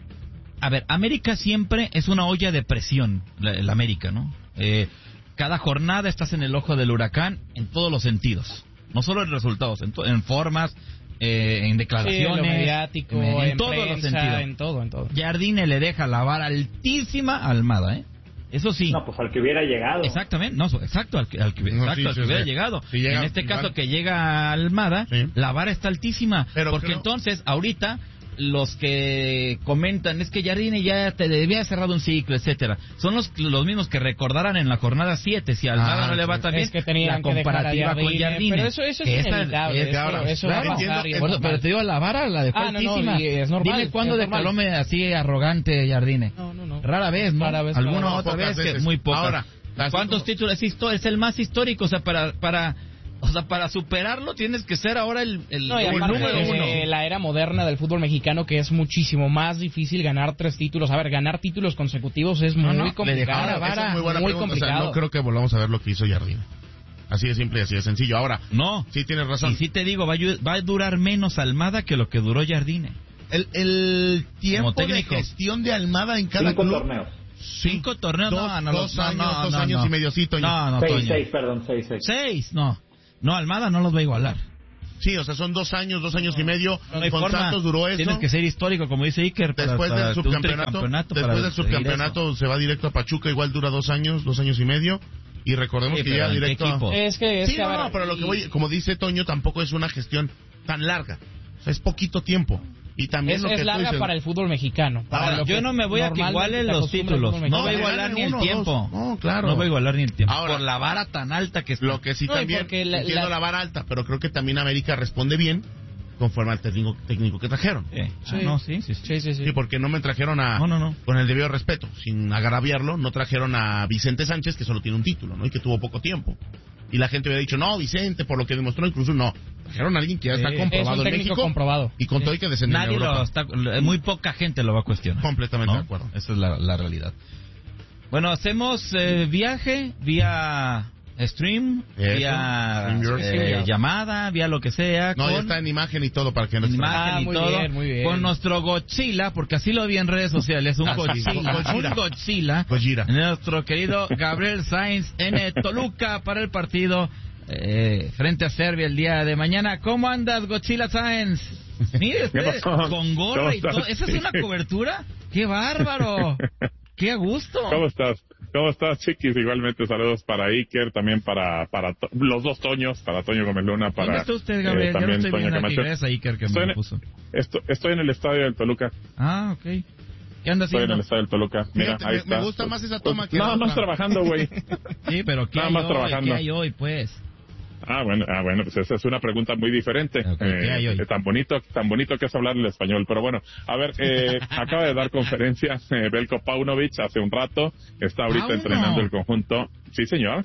a ver, América siempre es una olla de presión, la, la América, ¿no? Eh, cada jornada estás en el ojo del huracán en todos los sentidos, no solo en resultados, en, to- en formas, eh, en declaraciones, Sí, en lo mediático, en, en en todos los prensa, sentidos. en todo, en todo. Jardine le deja la vara altísima a Almada, ¿eh? Eso sí. No, pues al que hubiera llegado. Exactamente, no, exacto, al que, al que, No, exacto, sí, al que sí, hubiera sí. llegado. Si llega, en este igual. caso que llega Almada, Sí. la vara está altísima. Pero porque creo- entonces, ahorita, los que comentan, es que Jardine ya te debía haber cerrado un ciclo, etcétera, son los los mismos que recordarán en la jornada siete, si a Almada Ah, no le va sí. tan bien, Es que tenían la que dejar a comparativa con Jardine, Jardine. pero eso- eso es que esta inevitable, es- eso- claro, eso va a claro. pasar y es Bueno, normal. pero te digo, la vara la dejó Ah, no, no, altísima. y es normal, Dime cuándo es de normal. Calome así arrogante Jardine. No, no, no. Rara vez, ¿no? Rara vez, Alguna rara vez. otra Pocas vez, que veces. muy pocas. Ahora, las- ¿cuántos títulos? Es, histo- es el más histórico, o sea, para para o sea, para superarlo tienes que ser ahora el, el, No, y el aparte número de uno. la era moderna del fútbol mexicano, que es muchísimo más difícil ganar tres títulos. A ver, ganar títulos consecutivos es No, muy no, le complicado. dejaron la Esa vara, es muy buena muy pregunta. O sea, complicado. no creo que volvamos a ver lo que hizo Jardine. Así de simple y así de sencillo. Ahora, No. sí tienes razón. Y sí te digo, va a, ayu- va a durar menos Almada que lo que duró Jardine. El, el tiempo Como de técnico. gestión de Almada en cada Cinco club. torneos. Cinco torneos, Dos- no, no, dos no, años, no, dos no, años no. y medio, sí, Toño. No, no, Seis, Toño. seis, perdón, seis, seis. Seis, no. No, Almada no los va a igualar. Sí, o sea, son dos años, dos años y medio. No hay Con forma. Santos duró eso. Tienes que ser histórico, como dice Iker. para- Después para del un subcampeonato, tricampeonato, después para del seguir subcampeonato eso. se va directo a Pachuca, igual dura dos años, dos años y medio. Y recordemos Sí, que pero llega ¿en qué directo equipo? a... Es que, es Sí, que, a no, ver, no, pero lo que y- voy, como dice Toño, tampoco es una gestión tan larga. O sea, es poquito tiempo. Y también Es, lo es que tú larga dices- para el fútbol mexicano. para Ahora, lo Yo que no me voy a que normalmente igualen se los acostumbra el títulos. fútbol No va a mexicano. igualar ni el uno, tiempo. dos. No, claro. No va a igualar ni el tiempo. Ahora- por la vara tan alta que está. Lo que sí No, y también, porque la- entiendo la- la vara alta, pero creo que también América responde bien conforme al técnico, técnico que trajeron. Sí. Sí. Ah, no, sí, sí, sí. Sí, sí, sí. Sí, porque no me trajeron a... No, no, no. Con el debido respeto, sin agraviarlo, no trajeron a Vicente Sánchez, que solo tiene un título, ¿no? Y que tuvo poco tiempo. Y la gente hubiera dicho, no, Vicente, por lo que demostró, incluso no. Trajeron a alguien que ya Sí. está Es comprobado un en técnico México. comprobado. Y con todo y que descendió en Nadie Europa. lo está, muy poca gente lo va a cuestionar. Completamente ¿no? de acuerdo. Esa es la, la realidad. Bueno, hacemos eh, viaje vía stream, Eso, vía stream, eh, stream. llamada, vía lo que sea. No, con ya está en imagen y todo para que no imagen Ah, y muy todo. bien, muy bien. Con nuestro Godzilla, porque así lo vi en redes sociales, un Ah, sí. Godzilla, Gojira. un Godzilla. Gojira. Nuestro querido Gabriel Sainz en Toluca para el partido eh, frente a Serbia el día de mañana. ¿Cómo andas, Godzilla Sainz? Mire usted, ¿Qué pasó? con gorra ¿Cómo y todo. estás? ¿Esa es una cobertura? ¡Qué bárbaro! ¡Qué a gusto! ¿Cómo estás? ¿Cómo estás, chiquis? Igualmente saludos para Iker, también para para to- los dos Toños, para Toño Gómez Luna, para... ¿Dónde está usted, Gabriel? eh, Yo lo también estoy Toño viendo aquí. Camacho. Gracias a Iker que Estoy me en- lo puso. Esto- estoy en el estadio del Toluca. Ah, ok. ¿Qué anda Estoy en haciendo? el estadio del Toluca. Mira, Fíjate, ahí me, está. me gusta más esa toma Pues, que la nada más otra. trabajando, güey. Sí, pero ¿qué Nada hay más hoy? trabajando. ¿Qué hay hoy, pues? Ah, bueno, ah, bueno, pues esa es una pregunta muy diferente. Ok, ¿qué hay hoy? Eh, tan bonito, tan bonito que es hablar el español. Pero bueno, a ver, eh, acaba de dar conferencia eh, Belko Paunovic hace un rato. Está ahorita Pauno. entrenando el conjunto. Sí, señor.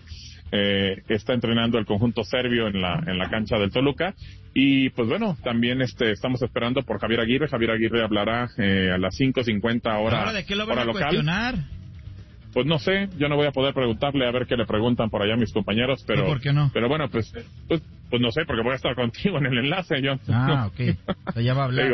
Eh, está entrenando el conjunto serbio en la en la cancha del Toluca. Y pues bueno, también este estamos esperando por Javier Aguirre. Javier Aguirre hablará eh, a las cinco cincuenta hora, ¿Ahora de qué lo van hora a local. cuestionar? Pues no sé, yo no voy a poder preguntarle a ver qué le preguntan por allá mis compañeros, pero... ¿Y por qué no? Pero bueno, pues, pues, pues no sé, porque voy a estar contigo en el enlace, yo. Ah, ok. O sea, ya va a Te hablar. digo,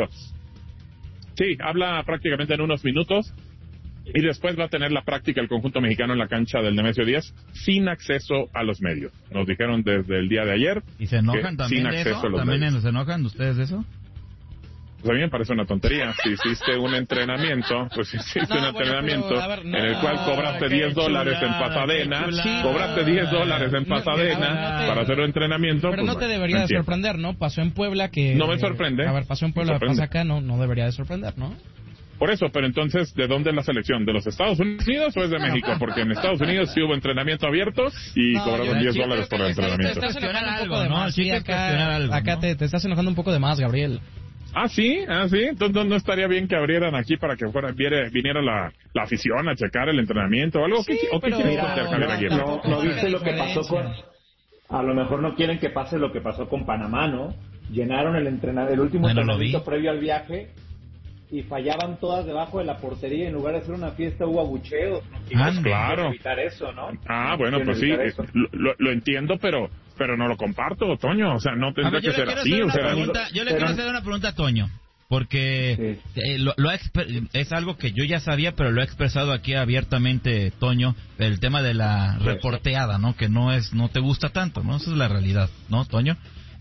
sí, habla prácticamente en unos minutos y después va a tener la práctica el conjunto mexicano en la cancha del Nemesio Díaz sin acceso a los medios. Nos dijeron desde el día de ayer. ¿Y se enojan que también sin de acceso eso? a los ¿También medios. se enojan ustedes de eso? Pues a mí me parece una tontería. Si hiciste un entrenamiento, pues hiciste No, un bueno, entrenamiento pero, a ver, no, en el cual cobraste qué diez dólares en chulada, Pasadena, qué chulada. cobraste diez dólares en No, Pasadena a ver, no te- para hacer un entrenamiento. Pero pues, no te bueno, debería de entiendo. sorprender, ¿no? Pasó en Puebla que... No me sorprende. A ver, pasó en Me Puebla, sorprende. pasa acá, no, no debería de sorprender, ¿no? Por eso, pero entonces, ¿de dónde es la selección? ¿De los Estados Unidos o es de México? Porque en Estados Unidos sí hubo entrenamiento abierto y no, cobraron diez dólares por el entrenamiento. Te estás enojando un poco de más, sí, acá, algo, acá ¿no? te, te estás enojando un poco de más, Gabriel. Ah, sí, ah, sí. Entonces no estaría bien que abrieran aquí para que fuera viera, viniera la, la afición a checar el entrenamiento o algo. Sí, ¿O qué quieres hacer, Javier Aguirre? No, no viste lo que pasó con... A lo mejor no quieren que pase lo que pasó con Panamá, ¿no? Llenaron el entrenamiento, el último bueno, entrenamiento previo al viaje y fallaban todas debajo de la portería. En lugar de hacer una fiesta hubo abucheos. ¿No? Ah, claro. Evitar eso, ¿no? Ah, bueno, pues sí, lo, lo entiendo, pero pero no lo comparto, Toño. O sea, no tendría ver, que ser así. O sea, pregunta, yo le pero... quiero hacer una pregunta a Toño, porque sí. eh, lo, lo ha, es algo que yo ya sabía, pero lo ha expresado aquí abiertamente Toño, el tema de la reporteada, ¿no? Que no es no te gusta tanto, ¿no? Esa es la realidad, ¿no, Toño?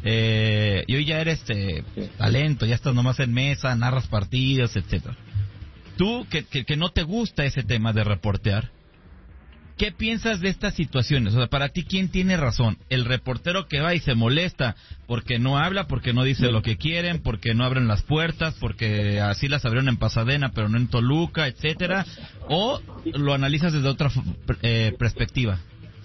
Eh, y hoy ya eres eh, sí. talento, ya estás nomás en mesa, narras partidos, etcétera. Tú, que, que, que no te gusta ese tema de reportear, ¿qué piensas de estas situaciones? O sea, para ti, ¿quién tiene razón? ¿El reportero que va y se molesta porque no habla, porque no dice lo que quieren, porque no abren las puertas, porque así las abrieron en Pasadena, pero no en Toluca, etcétera? ¿O lo analizas desde otra eh, perspectiva?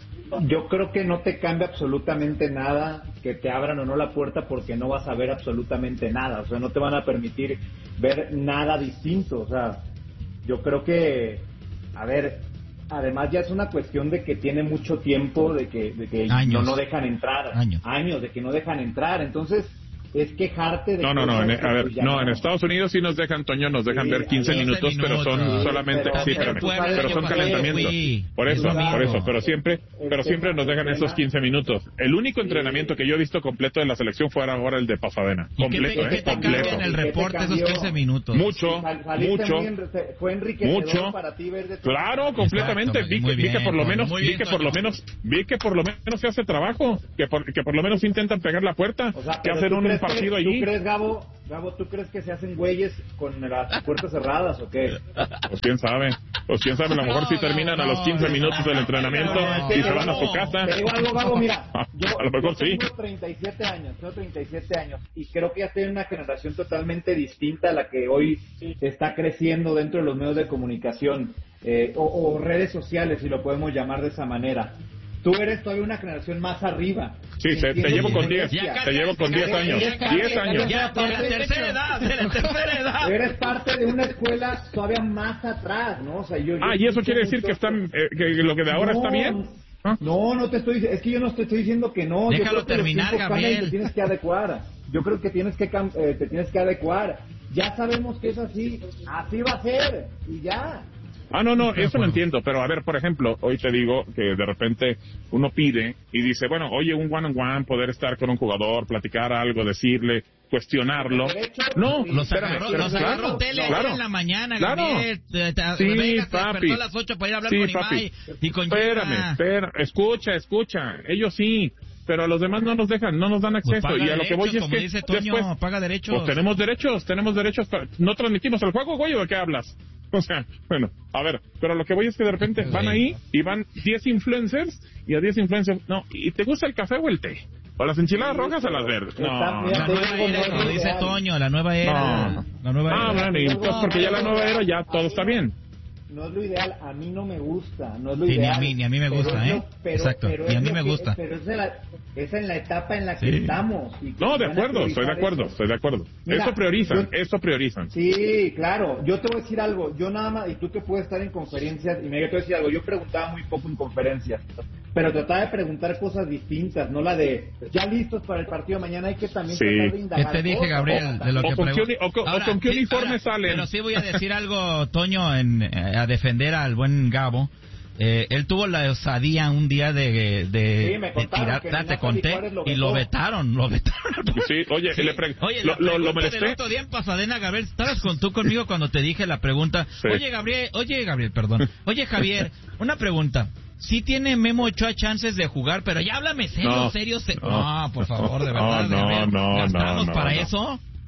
Yo creo que no te cambia absolutamente nada que te abran o no la puerta porque no vas a ver absolutamente nada. O sea, no te van a permitir ver nada distinto. O sea, yo creo que, a ver, además ya es una cuestión de que tiene mucho tiempo, de que, de que no, no dejan entrar. Años. Años, de que no dejan entrar. Entonces... es quejarte de... No, no, no, en, a ver, no, en Estados Unidos sí nos dejan, Toño, nos dejan sí, ver quince minutos, minutos, pero son sí, solamente, pero, sí, espérame, pero son calentamientos. Por eso, por eso, pero siempre, pero siempre nos dejan esos quince minutos. El único entrenamiento que yo he visto completo de la selección fue ahora el de Pasadena. Completo, ¿qué te, ¿eh? Completo. En el reporte esos quince minutos? Mucho, mucho, fue enriquecedor mucho. Para ti ver de claro, completamente. Vi que, vi que por lo menos, vi que por lo menos, vi que por lo menos se hace trabajo, que por, que por lo menos intentan pegar la puerta, que hacen un partido allí. Gabo, Gabo, ¿tú crees que se hacen güeyes con las puertas cerradas o qué? Pues quién sabe, pues quién sabe, a lo mejor no, si terminan no, a los quince no, minutos del entrenamiento no, no, y se van a su casa. Te digo algo, Gabo, mira, yo, a lo mejor yo tengo sí. treinta y siete años, tengo treinta y siete años y creo que ya estoy en una generación totalmente distinta a la que hoy está creciendo dentro de los medios de comunicación eh, o, o redes sociales, si lo podemos llamar de esa manera. Tú eres todavía una generación más arriba. Sí, te, te llevo con diez. Te llevo con diez años. diez años. Ya, de la tercera edad, de la tercera edad. Eres parte de una escuela todavía más atrás, ¿no? O sea, yo, yo ah, ¿y eso quiere decir que están eh, que lo que de ahora no, está bien? ¿Ah? No, no te estoy diciendo, es que yo no te estoy diciendo que no. Déjalo yo creo terminar, que Gabriel. Te tienes que adecuar. Yo creo que tienes que eh, te tienes que adecuar. Ya sabemos que es así, así va a ser y ya. Ah, no, no, eso lo entiendo, pero a ver, por ejemplo, hoy te digo que de repente uno pide y dice, bueno, oye, un one-on-one, poder estar con un jugador, platicar algo, decirle, cuestionarlo. No, los agarró, pero, los agarró claro, tele claro, en la mañana, claro. Gabriel. Te, te, sí, venga, te papi. despertó a las ocho para ir a hablar sí, con Ibai y con Espérame, espera, escucha, escucha, ellos sí. Pero a los demás no nos dejan, no nos dan acceso. Pues y a lo que voy es que dice Toño, después, paga derechos. Pues tenemos derechos, tenemos derechos. Para, no transmitimos el juego, güey, ¿o de qué hablas? O sea, bueno, a ver, pero lo que voy es que de repente van ahí y van diez influencers y a diez influencers, no, ¿y te gusta el café o el té? ¿O las enchiladas rojas o las verdes? No, la nueva era, como dice Toño, la nueva era. No. La nueva ah, era. bueno, y entonces porque ya la nueva era ya todo está bien. No es lo ideal, a mí no me gusta, no es lo sí, ideal. Ni a mí, ni a mí me gusta, pero ¿eh? Lo, pero, Exacto, pero ni a mí me que, gusta. Pero es en, la, es en la etapa en la que sí. estamos. Y que no, de acuerdo, estoy de acuerdo, eso. estoy de acuerdo. Mira, eso priorizan, yo, eso priorizan. Sí, claro, yo te voy a decir algo, yo nada más, y tú que puedes estar en conferencias, y me voy a decir algo, yo preguntaba muy poco en conferencias, pero trataba de preguntar cosas distintas, no la de, ya listos para el partido de mañana, hay que también sí. tratar de indagar. ¿Qué te dije, Gabriel? De lo o, que con qué, o, con, ahora, o con qué sí, uniforme ahora, salen. Pero sí voy a decir algo, Toño, en, eh, a defender al buen Gabo. Eh, él tuvo la osadía un día de, de, sí, me contaron, de tirar, te conté, lo y lo vetaron, lo vetaron. Sí, oye, sí. Le pre oye, lo, lo, lo molesté. El otro día en Pasadena, Gabriel, estabas con tú conmigo cuando te dije la pregunta. Sí. Oye, Gabriel, oye, Gabriel, perdón. Oye, Javier, una pregunta. Sí tiene Memo Ochoa chances de jugar, pero ya háblame serio, no, serio, serio. No, no, por favor, de verdad. No, no, no, ¿Gastamos no, para no. eso?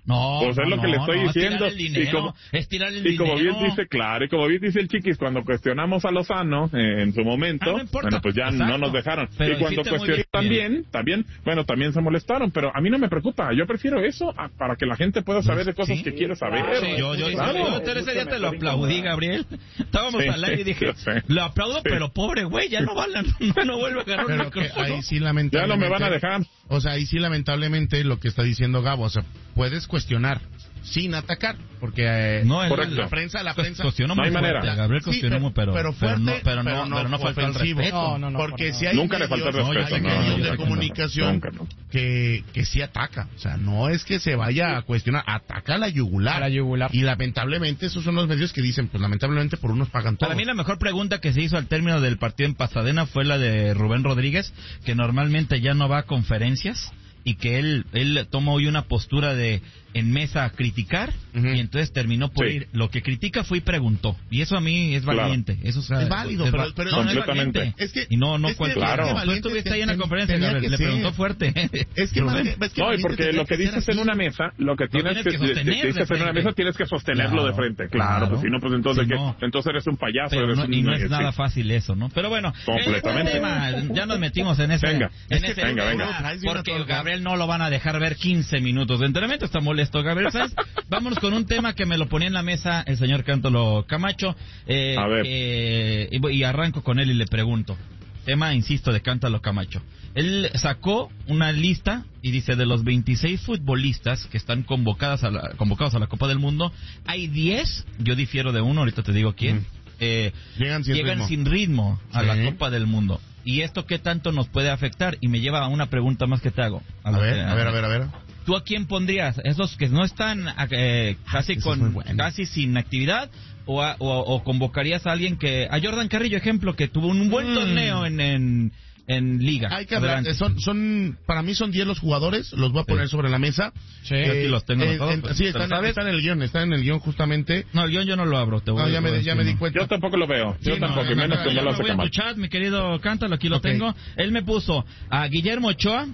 No, pues es no, lo que le estoy no, diciendo. Es tirar el dinero, y como, es tirar el y como dinero. bien dice, claro, y como bien dice el Chiquis, cuando cuestionamos a Lozano eh, en su momento, ah, no importa, bueno, pues ya exacto. no nos dejaron. Pero y cuando cuestionó también, también, bueno, también se molestaron, pero a mí no me preocupa. Yo prefiero eso a, para que la gente pueda saber de cosas sí, que quiere saber. Sí, yo, yo, claro. yo, yo, ese día te lo aplaudí, Gabriel. Estábamos sí, al aire y dije, sí, lo aplaudo, sí. pero pobre güey, ya no vale, no, no vuelve a agarrar pero un micrófono. ahí sí, lamentablemente. Ya no me van a dejar. O sea, ahí sí, lamentablemente, lo que está diciendo Gabo, o sea, puedes cuestionar sin atacar, porque eh, no, el, la prensa, la prensa cuestionó no muy fuerte, manera. Gabriel cuestionó sí, muy, pero, pero fuerte, pero no, pero no, pero no, pero no faltó el ofensivo. respeto. No, no, no, porque no. si hay nunca le faltó el respeto, hay no, medios no, de no, comunicación nunca, no. que que sí ataca, o sea, no es que se vaya a cuestionar, ataca a la yugular, a la yugular. Y lamentablemente esos son los medios que dicen, pues lamentablemente por unos pagan todos. Para mí la mejor pregunta que se hizo al término del partido en Pasadena fue la de Rubén Rodríguez, que normalmente ya no va a conferencias y que él él toma hoy una postura de en mesa a criticar, uh-huh. y entonces terminó por sí. ir. Lo que critica fue y preguntó. Y eso a mí es valiente. Claro. Eso o sea, es válido, es, pero, es, pero no, completamente. No es es que, y no, no es cuento. Que, claro. Tú estuviste ahí en la conferencia, Gabriel, le preguntó fuerte. Es que, más, es que no, y porque lo que dices en una mesa, lo que tienes, tienes que, que dices en una mesa, tienes que sostenerlo claro, de frente. Claro, claro. Pues si no, pues entonces, sí, que, no. entonces eres un payaso. Pero eres no, un, y no es sí. nada fácil eso, ¿no? Pero bueno, completamente. Eh, tema, ya nos metimos en ese. Venga, en ese venga, venga. Porque Gabriel no lo van a dejar ver quince minutos de entrenamiento. Está molesto, Gabriel Sáenz. Vámonos con un tema que me lo ponía en la mesa el señor Cántalo Camacho. Eh, a ver. Eh, y, y arranco con él y le pregunto. Tema, insisto, de Cántalo Camacho. Él sacó una lista y dice, de los veintiséis futbolistas que están convocadas a la, convocados a la Copa del Mundo, hay diez, yo difiero de uno, ahorita te digo quién, mm. eh, llegan, sin, llegan ritmo. sin ritmo a sí. la Copa del Mundo. ¿Y esto qué tanto nos puede afectar? Y me lleva a una pregunta más que te hago. A, a, ver, que, a ver, a ver, a ver. ¿Tú a quién pondrías? ¿Esos que no están eh, casi, con, bueno. casi sin actividad? O, a, o, o convocarías a alguien que... A Jordan Carrillo, ejemplo, que tuvo un buen mm. torneo en... en en liga. Hay que hablar, son, son, para mí son diez los jugadores, los voy a poner sí. sobre la mesa. Sí, eh, aquí los tengo eh, todos, en, pues, sí, están, están en el guión, están en el guión justamente. No, el guión yo no lo abro, te voy no, a ya, me, ya me di cuenta. Yo tampoco lo veo, yo sí, tampoco, no, y menos no, que no, no lo hace Camacho. En tu chat, mi querido Cántalo, aquí lo okay. tengo. Él me puso a Guillermo Ochoa,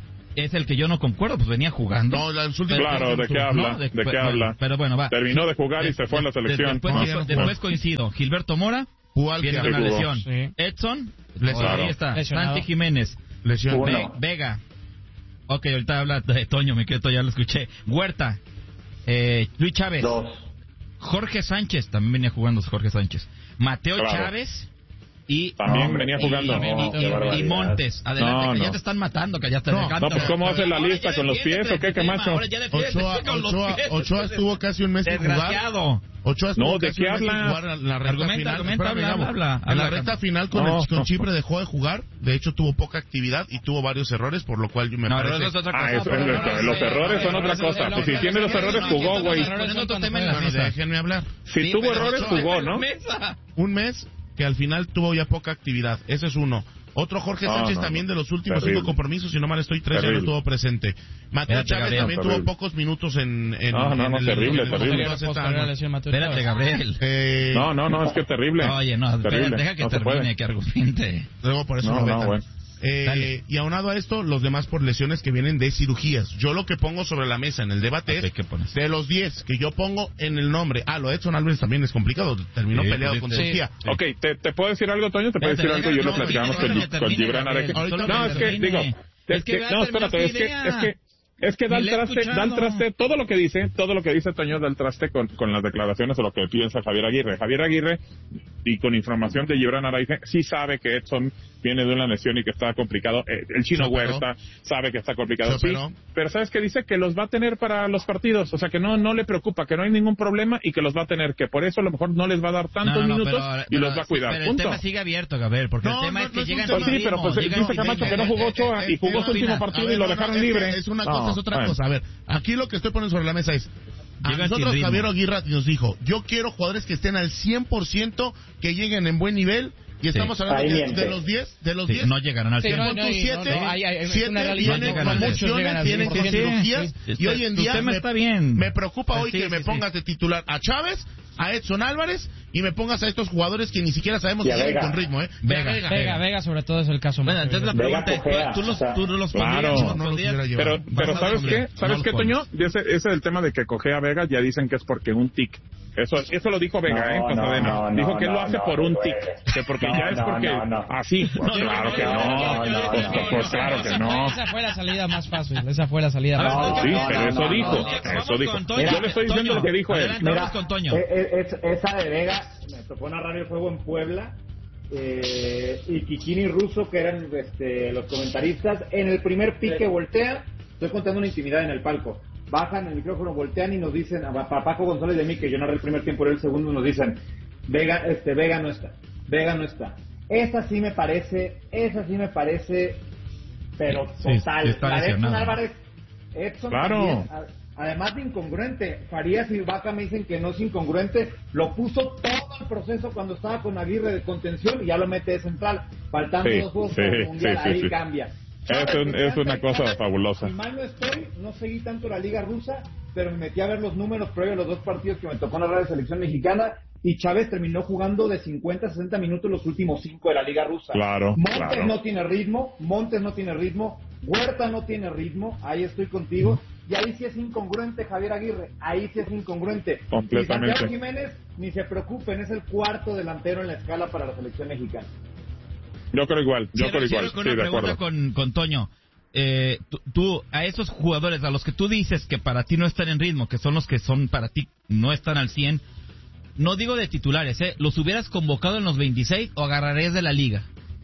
es el que yo no concuerdo, pues venía jugando. No, la claro, ¿de qué habla? ¿No? ¿De, ¿De qué bueno, habla? Pero bueno, va. Terminó de jugar y se fue a la selección. Después, no. después coincido, Gilberto Mora, viene de una lesión. Sí. Edson, claro. ahí está. Lesionado. Santi Jiménez. Lesión. Ve, Vega. Ok, ahorita habla de Toño, me quedo, ya lo escuché. Huerta. Eh, Luis Chávez. Dos. Jorge Sánchez, también venía jugando Jorge Sánchez. Mateo claro. Chávez. Y, también no, venía jugando. Y, no, y, y, y Montes. Adelante, no, que no. ya te están matando, que ya te no, no, pues ¿cómo hace la lista? ¿Con los pies o qué, Camacho? Ochoa, Ochoa, Ochoa estuvo casi un mes sin jugar. Ochoa no, ¿de qué habla? En la recta argumenta, final. argumenta, habla, habla, habla, en la recta final con, no, el, con no. Chipre dejó de jugar. De hecho, tuvo poca actividad y tuvo varios errores, por lo cual yo me no, parece... Eso es otra cosa. Ah, eso, eso, eso, los errores son otra cosa. Pues si tiene los errores, jugó, güey. Déjenme hablar. Si tuvo errores, jugó, ¿no? Un mes que al final tuvo ya poca actividad. Ese es uno. Otro Jorge Sánchez no, no, también de los últimos terrible. cinco compromisos, si no mal estoy, tres ya no estuvo presente. Mateo Chávez Gabriel, también terrible. tuvo pocos minutos en... en no, no, no, en terrible, el, terrible. Espérate, Gabriel. Eh, no, no, no, es que terrible. Oye, no, espérate, deja que no termine, que argumente. Luego por eso no, lo no, bueno. Eh, y aunado a esto, los demás por lesiones que vienen de cirugías. Yo lo que pongo sobre la mesa en el debate okay, es de los diez que yo pongo en el nombre. Ah, lo de Edson Álvarez también es complicado. Terminó sí, peleado sí, con cirugía. Sí. Ok, ¿te, ¿te puedo decir algo, Toño? ¿Te puedo decir algo? Yo lo platicamos con Gibran Areque. No, es que, digo... No, espérate, es que... Es que Es que da el traste, da el traste, todo lo que dice, todo lo que dice Toño da el traste con, con las declaraciones o lo que piensa Javier Aguirre. Javier Aguirre, y con información de Gibran Araife, sí sabe que Edson viene de una lesión y que está complicado. El Chino Huerta sabe que está complicado, sí, pero ¿sabes qué dice? Que los va a tener para los partidos, o sea que no no le preocupa, que no hay ningún problema y que los va a tener, que por eso a lo mejor no les va a dar tantos no, no, minutos pero, y pero, los va a cuidar, pero punto. el tema sigue abierto, Gabriel, porque no, el tema no, es que no llegan pues sí, pero pues dice Camacho que no jugó Ochoa y jugó su último partido y lo dejaron libre. Es una cosa, es otra cosa, a ver. Aquí lo que estoy poniendo sobre la mesa es, a Llega nosotros Javier Aguirre nos dijo, yo quiero jugadores que estén al cien por ciento, que lleguen en buen nivel, y estamos sí. hablando de, de los diez, de los diez. Sí, no llegarán al cien. Sí, no, no, siete, no, no, hay, hay, siete tienen conmociones, tienen con cirugías, sí, y hoy en día me, está bien. me preocupa hoy sí, que sí, me pongas de titular a Chávez, a Edson Álvarez y me pongas a estos jugadores que ni siquiera sabemos si siguen con ritmo, ¿eh? Vega, Vega, Vega, Vega sobre todo es el caso bueno, más. Entonces la pregunta es, ¿tú, tú los, tú los claro. pondrías? No, no los pero, pero ¿sabes qué? ¿Sabes no qué, Toño? Ese, ese es el tema de que cojea Vega, ya dicen que es porque un tic. Eso, eso lo dijo Vega, no, ¿eh? No, no, dijo no, que él lo hace no, por no, un no, tic. Que porque no, ya es no, porque... No, no. Así, pues claro que no. Pues, pues claro que no. Esa fue la salida más fácil, esa fue la salida más no, fácil. Sí, pero eso dijo, eso dijo. Yo le estoy diciendo lo que dijo él. Mira, es, esa de Vega, me tocó narrar el juego en Puebla, eh, y Kikini y Russo, que eran este, los comentaristas, en el primer pique voltean, estoy contando una intimidad en el palco, bajan el micrófono, voltean y nos dicen, a Paco González de mí, que yo narré el primer tiempo y el segundo, nos dicen, Vega, este, Vega no está, Vega no está. Esa sí me parece, esa sí me parece, pero total. Sí, está la de Edson lesionado. Álvarez, Edson Claro. también, además de incongruente, Farías y Vaca me dicen que no es incongruente, lo puso todo el proceso cuando estaba con Aguirre de contención y ya lo mete de central, faltando Sí, dos juegos sí, para el Mundial, sí, sí, ahí sí. cambia. Es, un, es una cosa fabulosa. Si mal no estoy, no seguí tanto la Liga Rusa, pero me metí a ver los números previos a los dos partidos que me tocó narrar de selección mexicana y Chávez terminó jugando de cincuenta a sesenta minutos los últimos cinco de la Liga Rusa. Claro, Montes claro. no tiene ritmo, Montes no tiene ritmo, Huerta no tiene ritmo, ahí estoy contigo. Y ahí sí es incongruente Javier Aguirre, ahí sí es incongruente. Completamente. Y Santiago Jiménez, ni se preocupen, es el cuarto delantero en la escala para la selección mexicana. Yo creo igual, yo Cierro- creo igual, cierro con sí, una de pregunta acuerdo. con, con Toño. Eh, tú, tú, a esos jugadores, a los que tú dices que para ti no están en ritmo, que son los que son para ti no están al cien, no digo de titulares, ¿eh? ¿Los hubieras convocado en los veintiséis o agarrarías de la liga?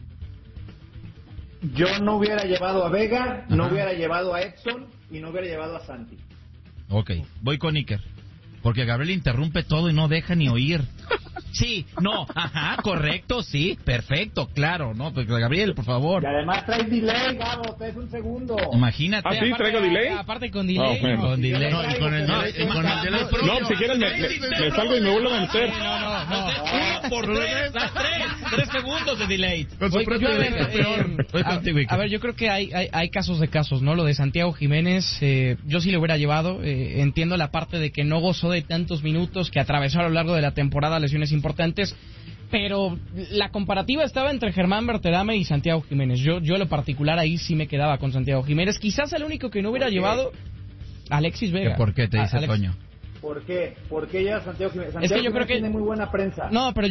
Yo no hubiera llevado a Vega, no Ajá. hubiera llevado a Edson y no hubiera llevado a Santi. Ok, voy con Iker. Porque Gabriel interrumpe todo y no deja ni oír. Sí, no, ajá, correcto, sí, perfecto, claro, no, pues Gabriel, por favor. Y además traes delay, Gabo, traes un segundo. Imagínate. ¿Ah, sí? aparte- ¿Traigo delay? Aparte con delay. Ah, bueno. Con delay. No, y con el No, delay- y con el delay propio. No, si quieres me, me, me salgo y me vuelvo a meter. No, no, no. Uno por tres, das tres, tres segundos de delay. Con su Oye, propio yo, a ver, delay, eh, peor. Voy a, contigo, Iker. a ver, yo creo que hay, hay, hay casos de casos, ¿no? Lo de Santiago Jiménez, eh, yo sí lo hubiera llevado. Eh, entiendo la parte de que no gozó de tantos minutos, que atravesó a lo largo de la temporada lesiones importantes, pero la comparativa estaba entre Germán Berterame y Santiago Jiménez. Yo, yo en lo particular ahí sí me quedaba con Santiago Jiménez. Quizás el único que no hubiera llevado, Alexis Vega. ¿Por qué te dice A- Alex- Toño? ¿Por qué? ¿Por qué ya Santiago Jiménez? Es que Santiago yo creo Jiménez que- tiene muy buena prensa. No, pero